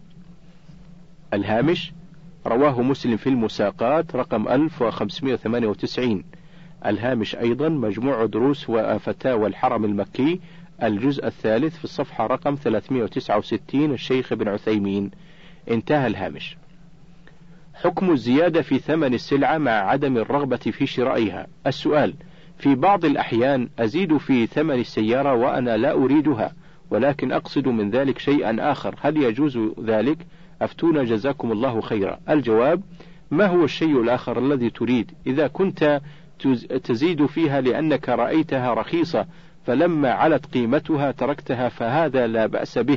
الهامش: رواه مسلم في المساقات رقم ألف وخمسمائة وثمانية وتسعين. الهامش أيضا: مجموع دروس وفتاوى الحرم المكي الجزء الثالث في الصفحة رقم ثلاثمائة وتسعة وستين الشيخ بن عثيمين. انتهى الهامش. حكم الزيادة في ثمن السلعة مع عدم الرغبة في شرائها. السؤال: في بعض الأحيان أزيد في ثمن السيارة وأنا لا أريدها، ولكن أقصد من ذلك شيئا آخر، هل يجوز ذلك؟ أفتونا جزاكم الله خيرا. الجواب: ما هو الشيء الآخر الذي تريد؟ إذا كنت تزيد فيها لأنك رأيتها رخيصة فلما علت قيمتها تركتها فهذا لا بأس به.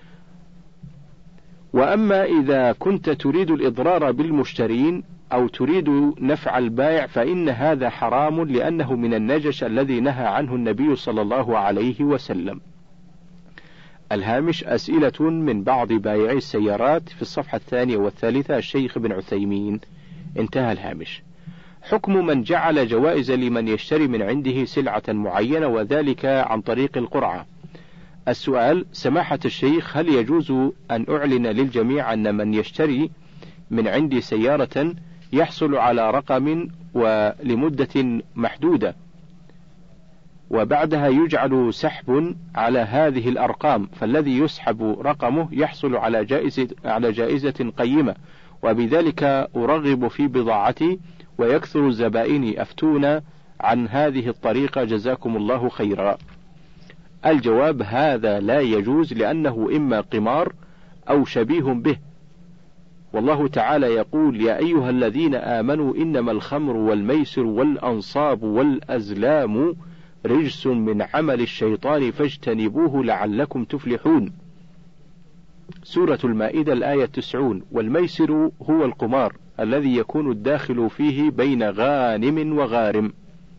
وأما إذا كنت تريد الإضرار بالمشترين أو تريد نفع البائع فإن هذا حرام، لأنه من النجش الذي نهى عنه النبي صلى الله عليه وسلم. الهامش: أسئلة من بعض بائعي السيارات في الصفحة الثانية والثالثة الشيخ بن عثيمين. انتهى الهامش. حكم من جعل جوائز لمن يشتري من عنده سلعة معينة وذلك عن طريق القرعة. السؤال: سماحة الشيخ، هل يجوز أن أعلن للجميع أن من يشتري من عندي سيارة يحصل على رقم ولمدة محدودة، وبعدها يجعل سحب على هذه الأرقام، فالذي يسحب رقمه يحصل على جائزة على جائزة قيمة، وبذلك أرغب في بضاعتي ويكثر زبائني، أفتونا عن هذه الطريقة جزاكم الله خيرا. الجواب: هذا لا يجوز، لأنه إما قمار أو شبيه به، والله تعالى يقول: يا أيها الذين آمنوا إنما الخمر والميسر والأنصاب والأزلام رجس من عمل الشيطان فاجتنبوه لعلكم تفلحون. سورة المائدة الآية تسعون. والميسر هو القمار الذي يكون الداخل فيه بين غانم وغارم.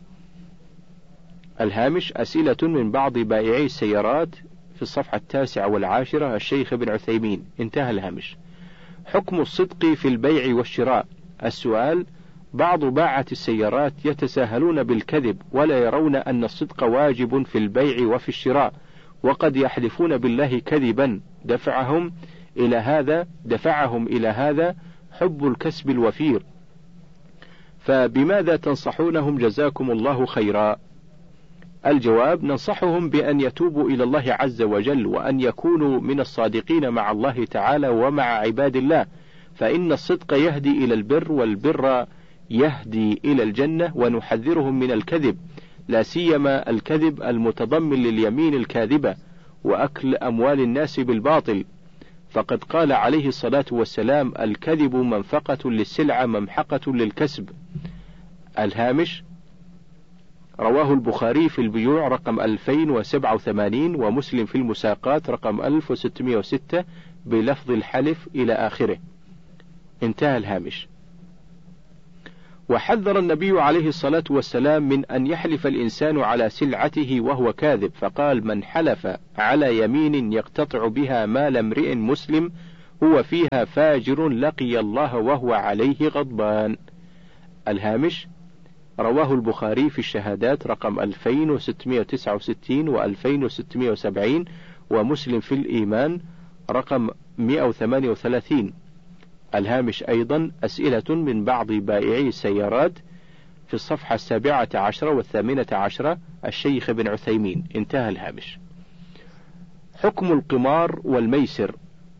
الهامش: أسئلة من بعض بائعي السيارات في الصفحة التاسعة والعاشرة الشيخ بن عثيمين. انتهى الهامش. حكم الصدق في البيع والشراء. السؤال: بعض باعة السيارات يتساهلون بالكذب ولا يرون أن الصدق واجب في البيع وفي الشراء، وقد يحلفون بالله كذبا، دفعهم إلى هذا دفعهم إلى هذا حب الكسب الوفير، فبماذا تنصحونهم جزاكم الله خيرا؟ الجواب: ننصحهم بأن يتوبوا إلى الله عز وجل، وأن يكونوا من الصادقين مع الله تعالى ومع عباد الله، فإن الصدق يهدي إلى البر، والبر يهدي إلى الجنة، ونحذرهم من الكذب، لا سيما الكذب المتضمن لليمين الكاذبة وأكل أموال الناس بالباطل، فقد قال عليه الصلاة والسلام: الكذب منفقة للسلعة ممحقة للكسب. الهامش: رواه البخاري في البيوع رقم ألفين وسبعة وثمانين، ومسلم في المساقات رقم ألف وستمائة وستة بلفظ الحلف إلى آخره. انتهى الهامش. وحذر النبي عليه الصلاة والسلام من أن يحلف الإنسان على سلعته وهو كاذب، فقال: من حلف على يمين يقتطع بها مال امرئ مسلم هو فيها فاجر لقي الله وهو عليه غضبان. الهامش. رواه البخاري في الشهادات رقم ألفين وستمائة وتسعة وستين و ألفين وستمائة وسبعين، ومسلم في الإيمان رقم مائة وثمانية وثلاثين. الهامش أيضا أسئلة من بعض بائعي السيارات في الصفحة السابعة عشرة والثامنة عشرة، الشيخ بن عثيمين. انتهى الهامش. حكم القمار والميسر.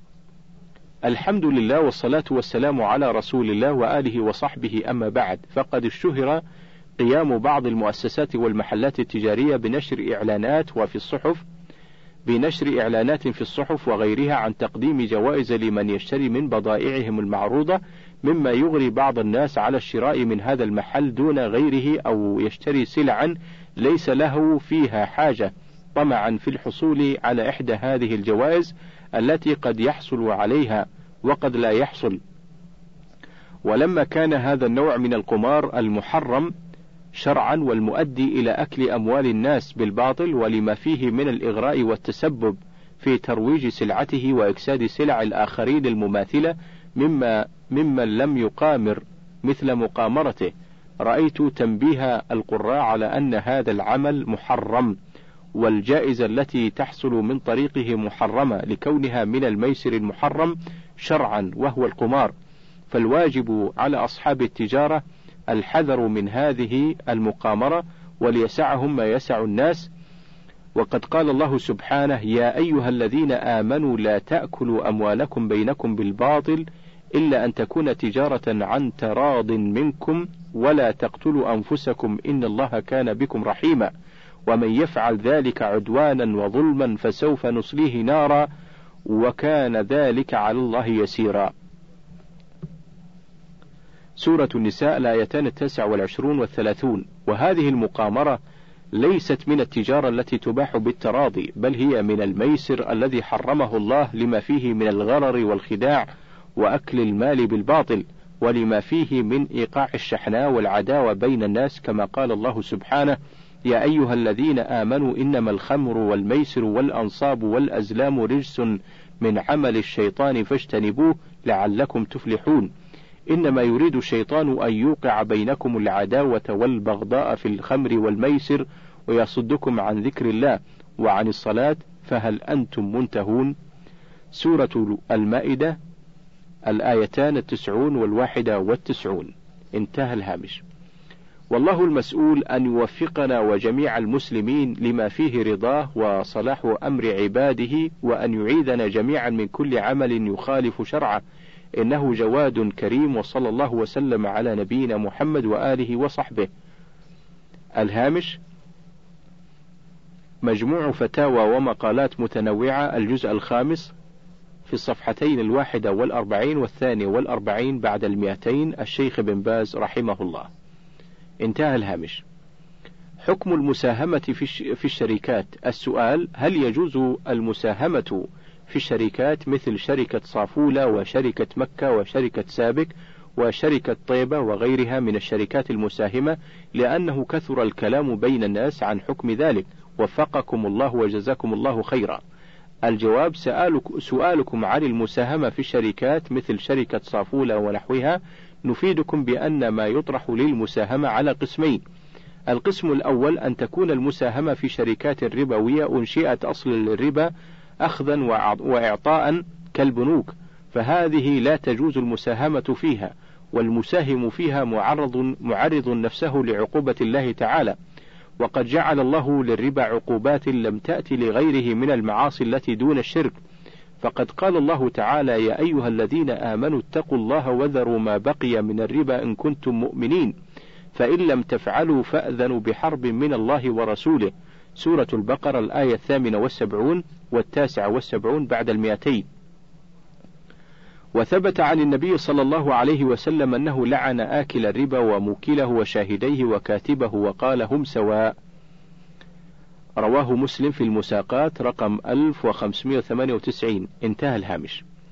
الحمد لله والصلاة والسلام على رسول الله وآله وصحبه، أما بعد، فقد اشتهر قيام بعض المؤسسات والمحلات التجارية بنشر إعلانات وفي الصحف بنشر إعلانات في الصحف وغيرها عن تقديم جوائز لمن يشتري من بضائعهم المعروضة، مما يغري بعض الناس على الشراء من هذا المحل دون غيره، أو يشتري سلعا ليس له فيها حاجة طمعا في الحصول على إحدى هذه الجوائز التي قد يحصل عليها وقد لا يحصل. ولما كان هذا النوع من القمار المحرم شرعا والمؤدي إلى أكل أموال الناس بالباطل، ولما فيه من الإغراء والتسبب في ترويج سلعته وإكساد سلع الآخرين المماثلة مما ممن لم يقامر مثل مقامرته، رأيت تنبيه القراء على أن هذا العمل محرم، والجائزة التي تحصل من طريقه محرمة لكونها من الميسر المحرم شرعا وهو القمار، فالواجب على أصحاب التجارة الحذر من هذه المقامرة وليسعهم ما يسع الناس. وقد قال الله سبحانه: يا أيها الذين آمنوا لا تأكلوا أموالكم بينكم بالباطل إلا أن تكون تجارة عن تراض منكم ولا تقتلوا أنفسكم إن الله كان بكم رحيما ومن يفعل ذلك عدوانا وظلما فسوف نصليه نارا وكان ذلك على الله يسيرا. سورة النساء الآيتان التاسع والعشرون والثلاثون. وهذه المقامرة ليست من التجارة التي تباح بالتراضي، بل هي من الميسر الذي حرمه الله لما فيه من الغرر والخداع وأكل المال بالباطل، ولما فيه من إيقاع الشحناء والعداوة بين الناس، كما قال الله سبحانه: يا أيها الذين آمنوا إنما الخمر والميسر والأنصاب والأزلام رجس من عمل الشيطان فاجتنبوه لعلكم تفلحون. إنما يريد الشيطان أن يوقع بينكم العداوة والبغضاء في الخمر والميسر ويصدكم عن ذكر الله وعن الصلاة فهل أنتم منتهون. سورة المائدة الآيتان التسعون والواحدة والتسعون. انتهى الهامش. والله المسؤول أن يوفقنا وجميع المسلمين لما فيه رضاه وصلاح أمر عباده، وأن يعيذنا جميعا من كل عمل يخالف شرعه، إنه جواد كريم. وصلى الله وسلم على نبينا محمد وآله وصحبه. الهامش. مجموع فتاوى ومقالات متنوعة، الجزء الخامس، في الصفحتين الواحدة والأربعين والثانية والأربعين بعد المئتين، الشيخ بن باز رحمه الله. انتهى الهامش. حكم المساهمة في الشركات. السؤال: هل يجوز المساهمة في الشركات مثل شركة صافولة وشركة مكة وشركة سابك وشركة طيبة وغيرها من الشركات المساهمة، لأنه كثر الكلام بين الناس عن حكم ذلك، وفقكم الله وجزاكم الله خيرا. الجواب: سؤالك سؤالكم عن المساهمة في الشركات مثل شركة صافولة ونحوها نفيدكم بأن ما يطرح للمساهمة على قسمين. القسم الأول أن تكون المساهمة في شركات ربوية أنشئت أصل الربا أخذا وإعطاء كالبنوك، فهذه لا تجوز المساهمة فيها، والمساهم فيها معرض معرض نفسه لعقوبة الله تعالى، وقد جعل الله للربا عقوبات لم تأتي لغيره من المعاصي التي دون الشرك، فقد قال الله تعالى: يا أيها الذين آمنوا اتقوا الله وذروا ما بقي من الربا إن كنتم مؤمنين، فإن لم تفعلوا فأذنوا بحرب من الله ورسوله. سورة البقرة الآية الثامنة والسبعون والتاسعة والسبعون بعد المئتين. وثبت عن النبي صلى الله عليه وسلم أنه لعن آكل الربا وموكله وشاهديه وكاتبه وقال: هم سواء. رواه مسلم في المساقات رقم ألف وخمسمائة وثمانية وتسعين. انتهى الهامش.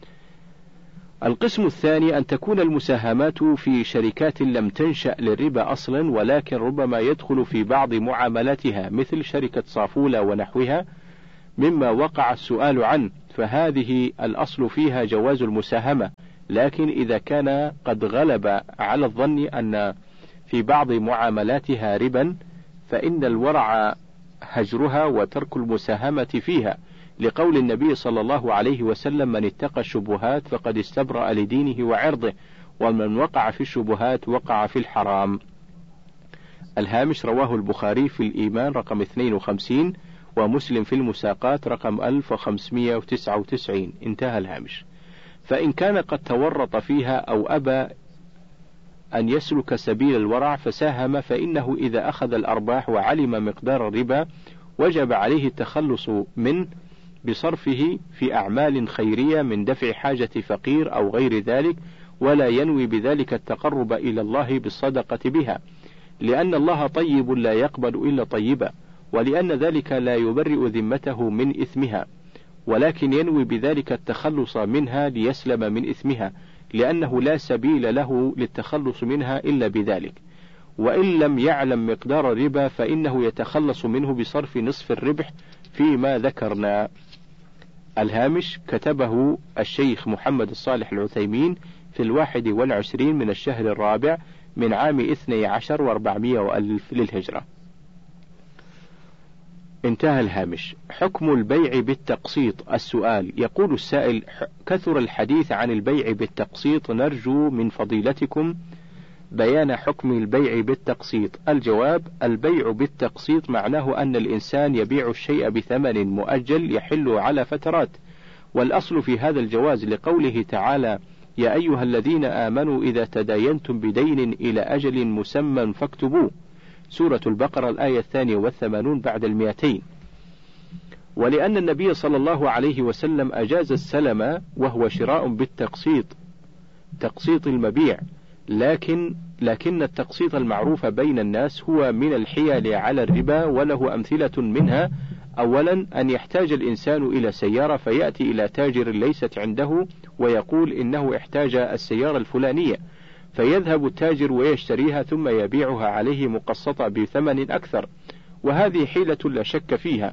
القسم الثاني أن تكون المساهمات في شركات لم تنشأ للربا أصلا، ولكن ربما يدخل في بعض معاملاتها مثل شركة صافولة ونحوها مما وقع السؤال عنه، فهذه الأصل فيها جواز المساهمة، لكن إذا كان قد غلب على الظن أن في بعض معاملاتها ربا فإن الورع هجرها وترك المساهمة فيها، لقول النبي صلى الله عليه وسلم: من اتقى الشبهات فقد استبرأ لدينه وعرضه، ومن وقع في الشبهات وقع في الحرام. الهامش: رواه البخاري في الإيمان رقم اثنين وخمسين، ومسلم في المساقات رقم ألف وخمسمائة وتسعة وتسعين. انتهى الهامش. فإن كان قد تورط فيها أو أبى أن يسلك سبيل الورع فساهم، فإنه إذا أخذ الأرباح وعلم مقدار الربا وجب عليه التخلص منه بصرفه في أعمال خيرية من دفع حاجة فقير أو غير ذلك، ولا ينوي بذلك التقرب إلى الله بالصدقة بها، لأن الله طيب لا يقبل إلا طيبا، ولأن ذلك لا يبرئ ذمته من إثمها، ولكن ينوي بذلك التخلص منها ليسلم من إثمها، لأنه لا سبيل له للتخلص منها إلا بذلك. وإن لم يعلم مقدار الربا فإنه يتخلص منه بصرف نصف الربح فيما ذكرنا. الهامش: كتبه الشيخ محمد الصالح العثيمين في الواحد والعشرين من الشهر الرابع من عام اثني عشر واربعمائة وألف للهجرة. انتهى الهامش. حكم البيع بالتقسيط. السؤال: يقول السائل: كثر الحديث عن البيع بالتقسيط، نرجو من فضيلتكم بيان حكم البيع بالتقسيط. الجواب: البيع بالتقسيط معناه أن الإنسان يبيع الشيء بثمن مؤجل يحل على فترات، والأصل في هذا الجواز لقوله تعالى: يا أيها الذين آمنوا إذا تداينتم بدين إلى أجل مسمى فاكتبوه، سورة البقرة الآية الثانية والثمانون بعد المئتين. ولأن النبي صلى الله عليه وسلم أجاز السلم وهو شراء بالتقسيط، تقسيط المبيع، لكن لكن التقسيط المعروف بين الناس هو من الحيل على الربا، وله أمثلة منها: أولا أن يحتاج الإنسان إلى سيارة فيأتي إلى تاجر ليست عنده ويقول إنه احتاج السيارة الفلانية، فيذهب التاجر ويشتريها ثم يبيعها عليه مقسطة بثمن أكثر، وهذه حيلة لا شك فيها،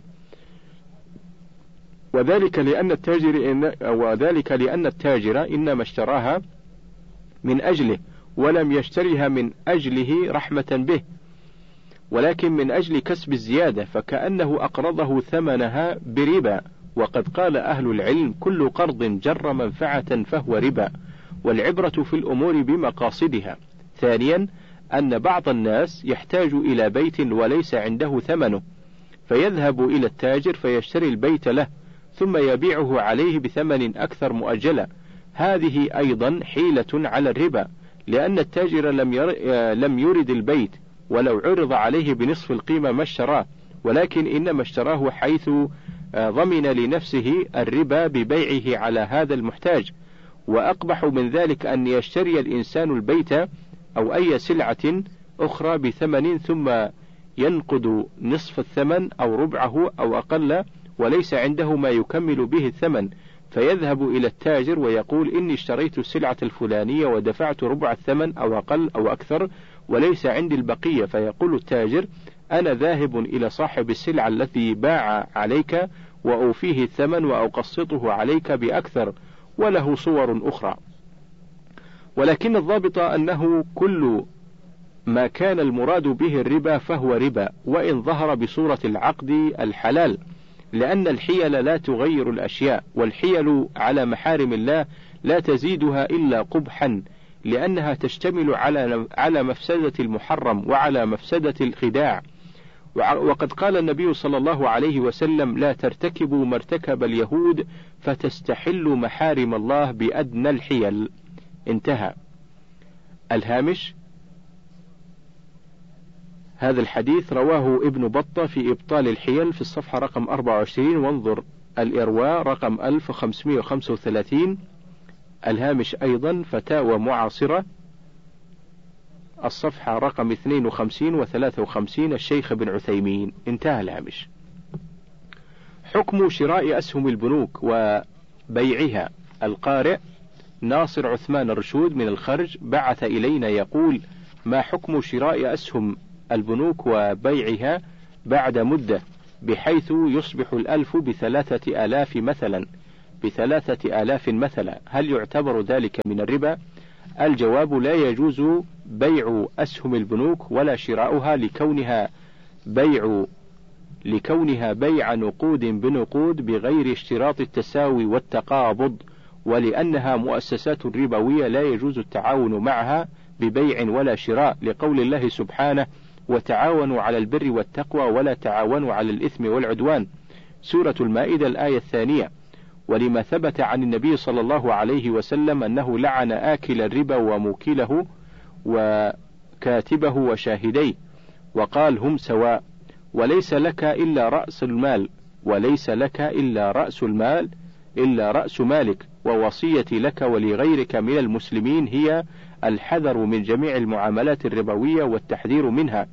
وذلك لأن التاجر إن وذلك لأن التاجر إنما اشتراها من أجله ولم يشتريها من أجله رحمة به، ولكن من أجل كسب الزيادة، فكأنه أقرضه ثمنها بربا. وقد قال أهل العلم: كل قرض جر منفعة فهو ربا، والعبرة في الأمور بمقاصدها. ثانيا أن بعض الناس يحتاج إلى بيت وليس عنده ثمنه، فيذهب إلى التاجر فيشتري البيت له ثم يبيعه عليه بثمن أكثر مؤجلا، هذه أيضا حيلة على الربا، لأن التاجر لم, ير... لم يرد البيت ولو عرض عليه بنصف القيمة ما اشتراه، ولكن إنما اشتراه حيث ضمن لنفسه الربا ببيعه على هذا المحتاج. وأقبح من ذلك أن يشتري الإنسان البيت أو أي سلعة أخرى بثمن ثم ينقض نصف الثمن أو ربعه أو أقل وليس عنده ما يكمل به الثمن، فيذهب إلى التاجر ويقول: إني اشتريت السلعة الفلانية ودفعت ربع الثمن أو أقل أو أكثر وليس عندي البقية، فيقول التاجر: أنا ذاهب إلى صاحب السلعة الذي باع عليك وأوفيه الثمن وأقسطه عليك بأكثر، وله صور أخرى. ولكن الضابط أنه كل ما كان المراد به الربا فهو ربا، وإن ظهر بصورة العقد الحلال، لأن الحيل لا تغير الأشياء، والحيل على محارم الله لا تزيدها إلا قبحا، لأنها تشتمل على على مفسدة المحرم وعلى مفسدة الخداع. وقد قال النبي صلى الله عليه وسلم: لا ترتكبوا ما ارتكب اليهود فتستحلوا محارم الله بأدنى الحيل. انتهى. الهامش: هذا الحديث رواه ابن بطة في إبطال الحيل في الصفحة رقم أربعة وعشرين، وانظر الإرواء رقم ألف وخمسمائة وخمسة وثلاثين. الهامش أيضا فتاوى معاصرة الصفحة رقم اثنين وخمسين وثلاثة وخمسين الشيخ بن عثيمين. انتهى الهامش. حكم شراء أسهم البنوك وبيعها. القارئ: ناصر عثمان الرشود من الخرج بعث إلينا يقول: ما حكم شراء أسهم البنوك وبيعها بعد مدة بحيث يصبح الألف بثلاثة آلاف مثلا بثلاثة آلاف مثلا، هل يعتبر ذلك من الربا؟ الجواب: لا يجوز بيع أسهم البنوك ولا شراؤها لكونها بيع لكونها بيع نقود بنقود بغير اشتراط التساوي والتقابض، ولأنها مؤسسات ربوية لا يجوز التعاون معها ببيع ولا شراء، لقول الله سبحانه: وتعاونوا على البر والتقوى ولا تعاونوا على الإثم والعدوان، سورة المائدة الآية الثانية. ولما ثبت عن النبي صلى الله عليه وسلم أنه لعن آكل الربا وموكله وكاتبه وشاهديه، وقال: هم سواء، وليس لك إلا رأس المال وليس لك إلا رأس المال إلا رأس مالك، ووصيتي لك ولغيرك من المسلمين هي الحذر من جميع المعاملات الربوية والتحذير منها،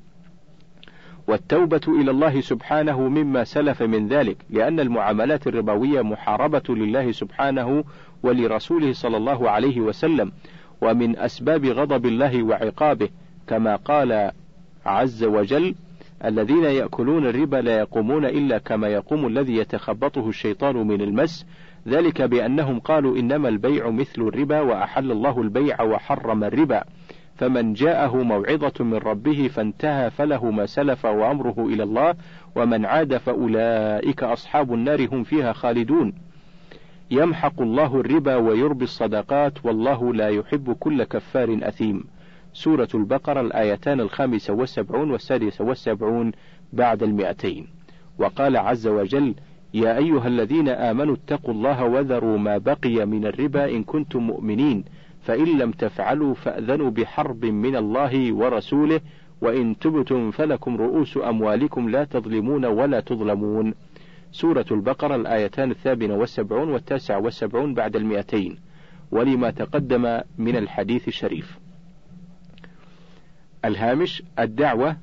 والتوبة إلى الله سبحانه مما سلف من ذلك، لأن المعاملات الربوية محاربة لله سبحانه ولرسوله صلى الله عليه وسلم، ومن أسباب غضب الله وعقابه، كما قال عز وجل: الذين يأكلون الربا لا يقومون إلا كما يقوم الذي يتخبطه الشيطان من المس، ذلك بأنهم قالوا إنما البيع مثل الربا وأحل الله البيع وحرم الربا، فمن جاءه موعظة من ربه فانتهى فله ما سلف وأمره إلى الله، ومن عاد فأولئك أصحاب النار هم فيها خالدون. يمحق الله الربا ويربي الصدقات والله لا يحب كل كفار أثيم، سورة البقرة الآيتان الخامسة والسبعون والسادسة والسبعون بعد المئتين. وقال عز وجل: يا أيها الذين آمنوا اتقوا الله وذروا ما بقي من الربا إن كنتم مؤمنين، فإن لم تفعلوا فأذنوا بحرب من الله ورسوله، وإن تبتم فلكم رؤوس أموالكم لا تظلمون ولا تظلمون، سورة البقرة الآيتان الثامنة والسبعون والتاسعة والسبعون بعد المئتين، ولما تقدم من الحديث الشريف. الهامش: الدعوة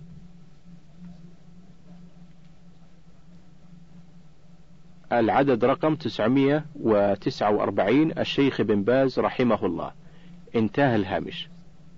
العدد رقم تسعمائة وتسعة وأربعين، الشيخ بن باز رحمه الله. انتهى الهامش.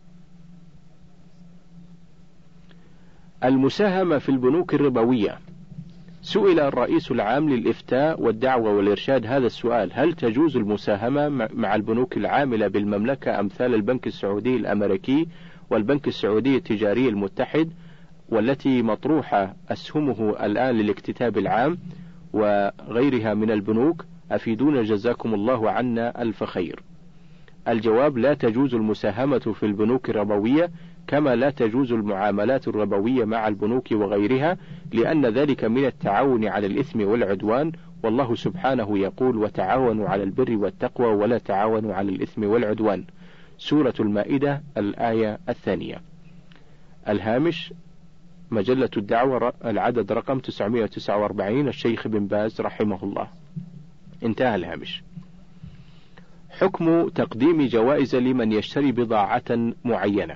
المساهمة في البنوك الربوية. سئل الرئيس العام للإفتاء والدعوة والإرشاد هذا السؤال: هل تجوز المساهمة مع البنوك العاملة بالمملكة أمثال البنك السعودي الأمريكي والبنك السعودي التجاري المتحد، والتي مطروحة أسهمه الآن للاكتتاب العام وغيرها من البنوك؟ أفيدونا جزاكم الله عنا ألف خير. الجواب: لا تجوز المساهمة في البنوك الربوية، كما لا تجوز المعاملات الربوية مع البنوك وغيرها، لأن ذلك من التعاون على الإثم والعدوان، والله سبحانه يقول: وتعاونوا على البر والتقوى ولا تعاونوا على الإثم والعدوان، سورة المائدة الآية الثانية. الهامش: مجلة الدعوة العدد رقم تسعمائة وتسعة وأربعين، الشيخ بن باز رحمه الله. انتهى الهامش. حكم تقديم جوائز لمن يشتري بضاعة معينة.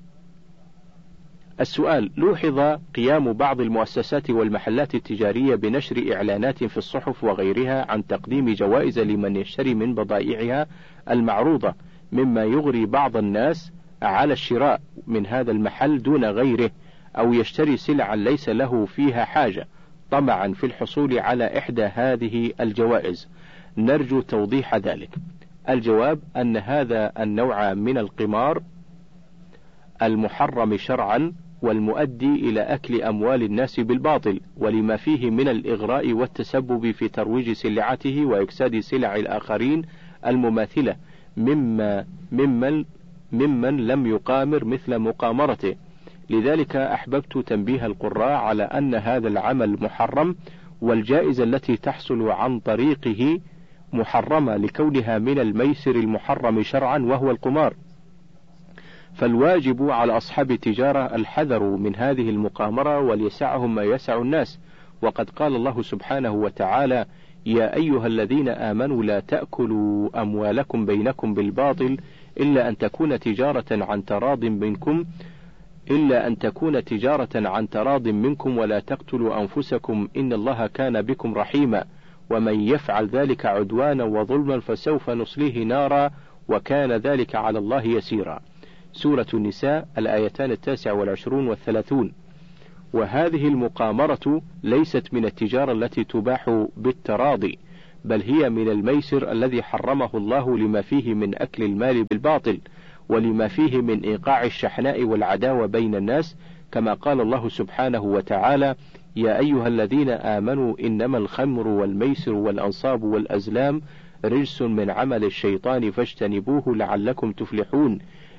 السؤال: لوحظ قيام بعض المؤسسات والمحلات التجارية بنشر إعلانات في الصحف وغيرها عن تقديم جوائز لمن يشتري من بضائعها المعروضة، مما يغري بعض الناس على الشراء من هذا المحل دون غيره، أو يشتري سلعا ليس له فيها حاجة طمعا في الحصول على إحدى هذه الجوائز. نرجو توضيح ذلك. الجواب: أن هذا النوع من القمار المحرم شرعا والمؤدي إلى أكل أموال الناس بالباطل، ولما فيه من الإغراء والتسبب في ترويج سلعته وإكساد سلع الآخرين المماثلة مما ممن ممن لم يقامر مثل مقامرته. لذلك أحببت تنبيه القراء على أن هذا العمل محرم، والجائزة التي تحصل عن طريقه محرمة لكونها من الميسر المحرم شرعا وهو القمار، فالواجب على أصحاب التجارة الحذر من هذه المقامرة وليسعهم ما يسع الناس. وقد قال الله سبحانه وتعالى: يا أيها الذين آمنوا لا تأكلوا أموالكم بينكم بالباطل إلا أن تكون تجارة عن تراض منكم إلا أن تكون تجارة عن تراض منكم ولا تقتلوا أنفسكم إن الله كان بكم رحيما، ومن يفعل ذلك عدوانا وظلما فسوف نصليه نارا وكان ذلك على الله يسيرا. سورة النساء الآيتان التاسع والعشرون والثلاثون. وهذه المقامرة ليست من التجارة التي تباح بالتراضي، بل هي من الميسر الذي حرمه الله لما فيه من أكل المال بالباطل، ولما فيه من إيقاع الشحناء والعداوة بين الناس، كما قال الله سبحانه وتعالى: يا أيها الذين آمنوا إنما الخمر والميسر والأنصاب والأزلام رجس من عمل الشيطان فاجتنبوه لعلكم تفلحون.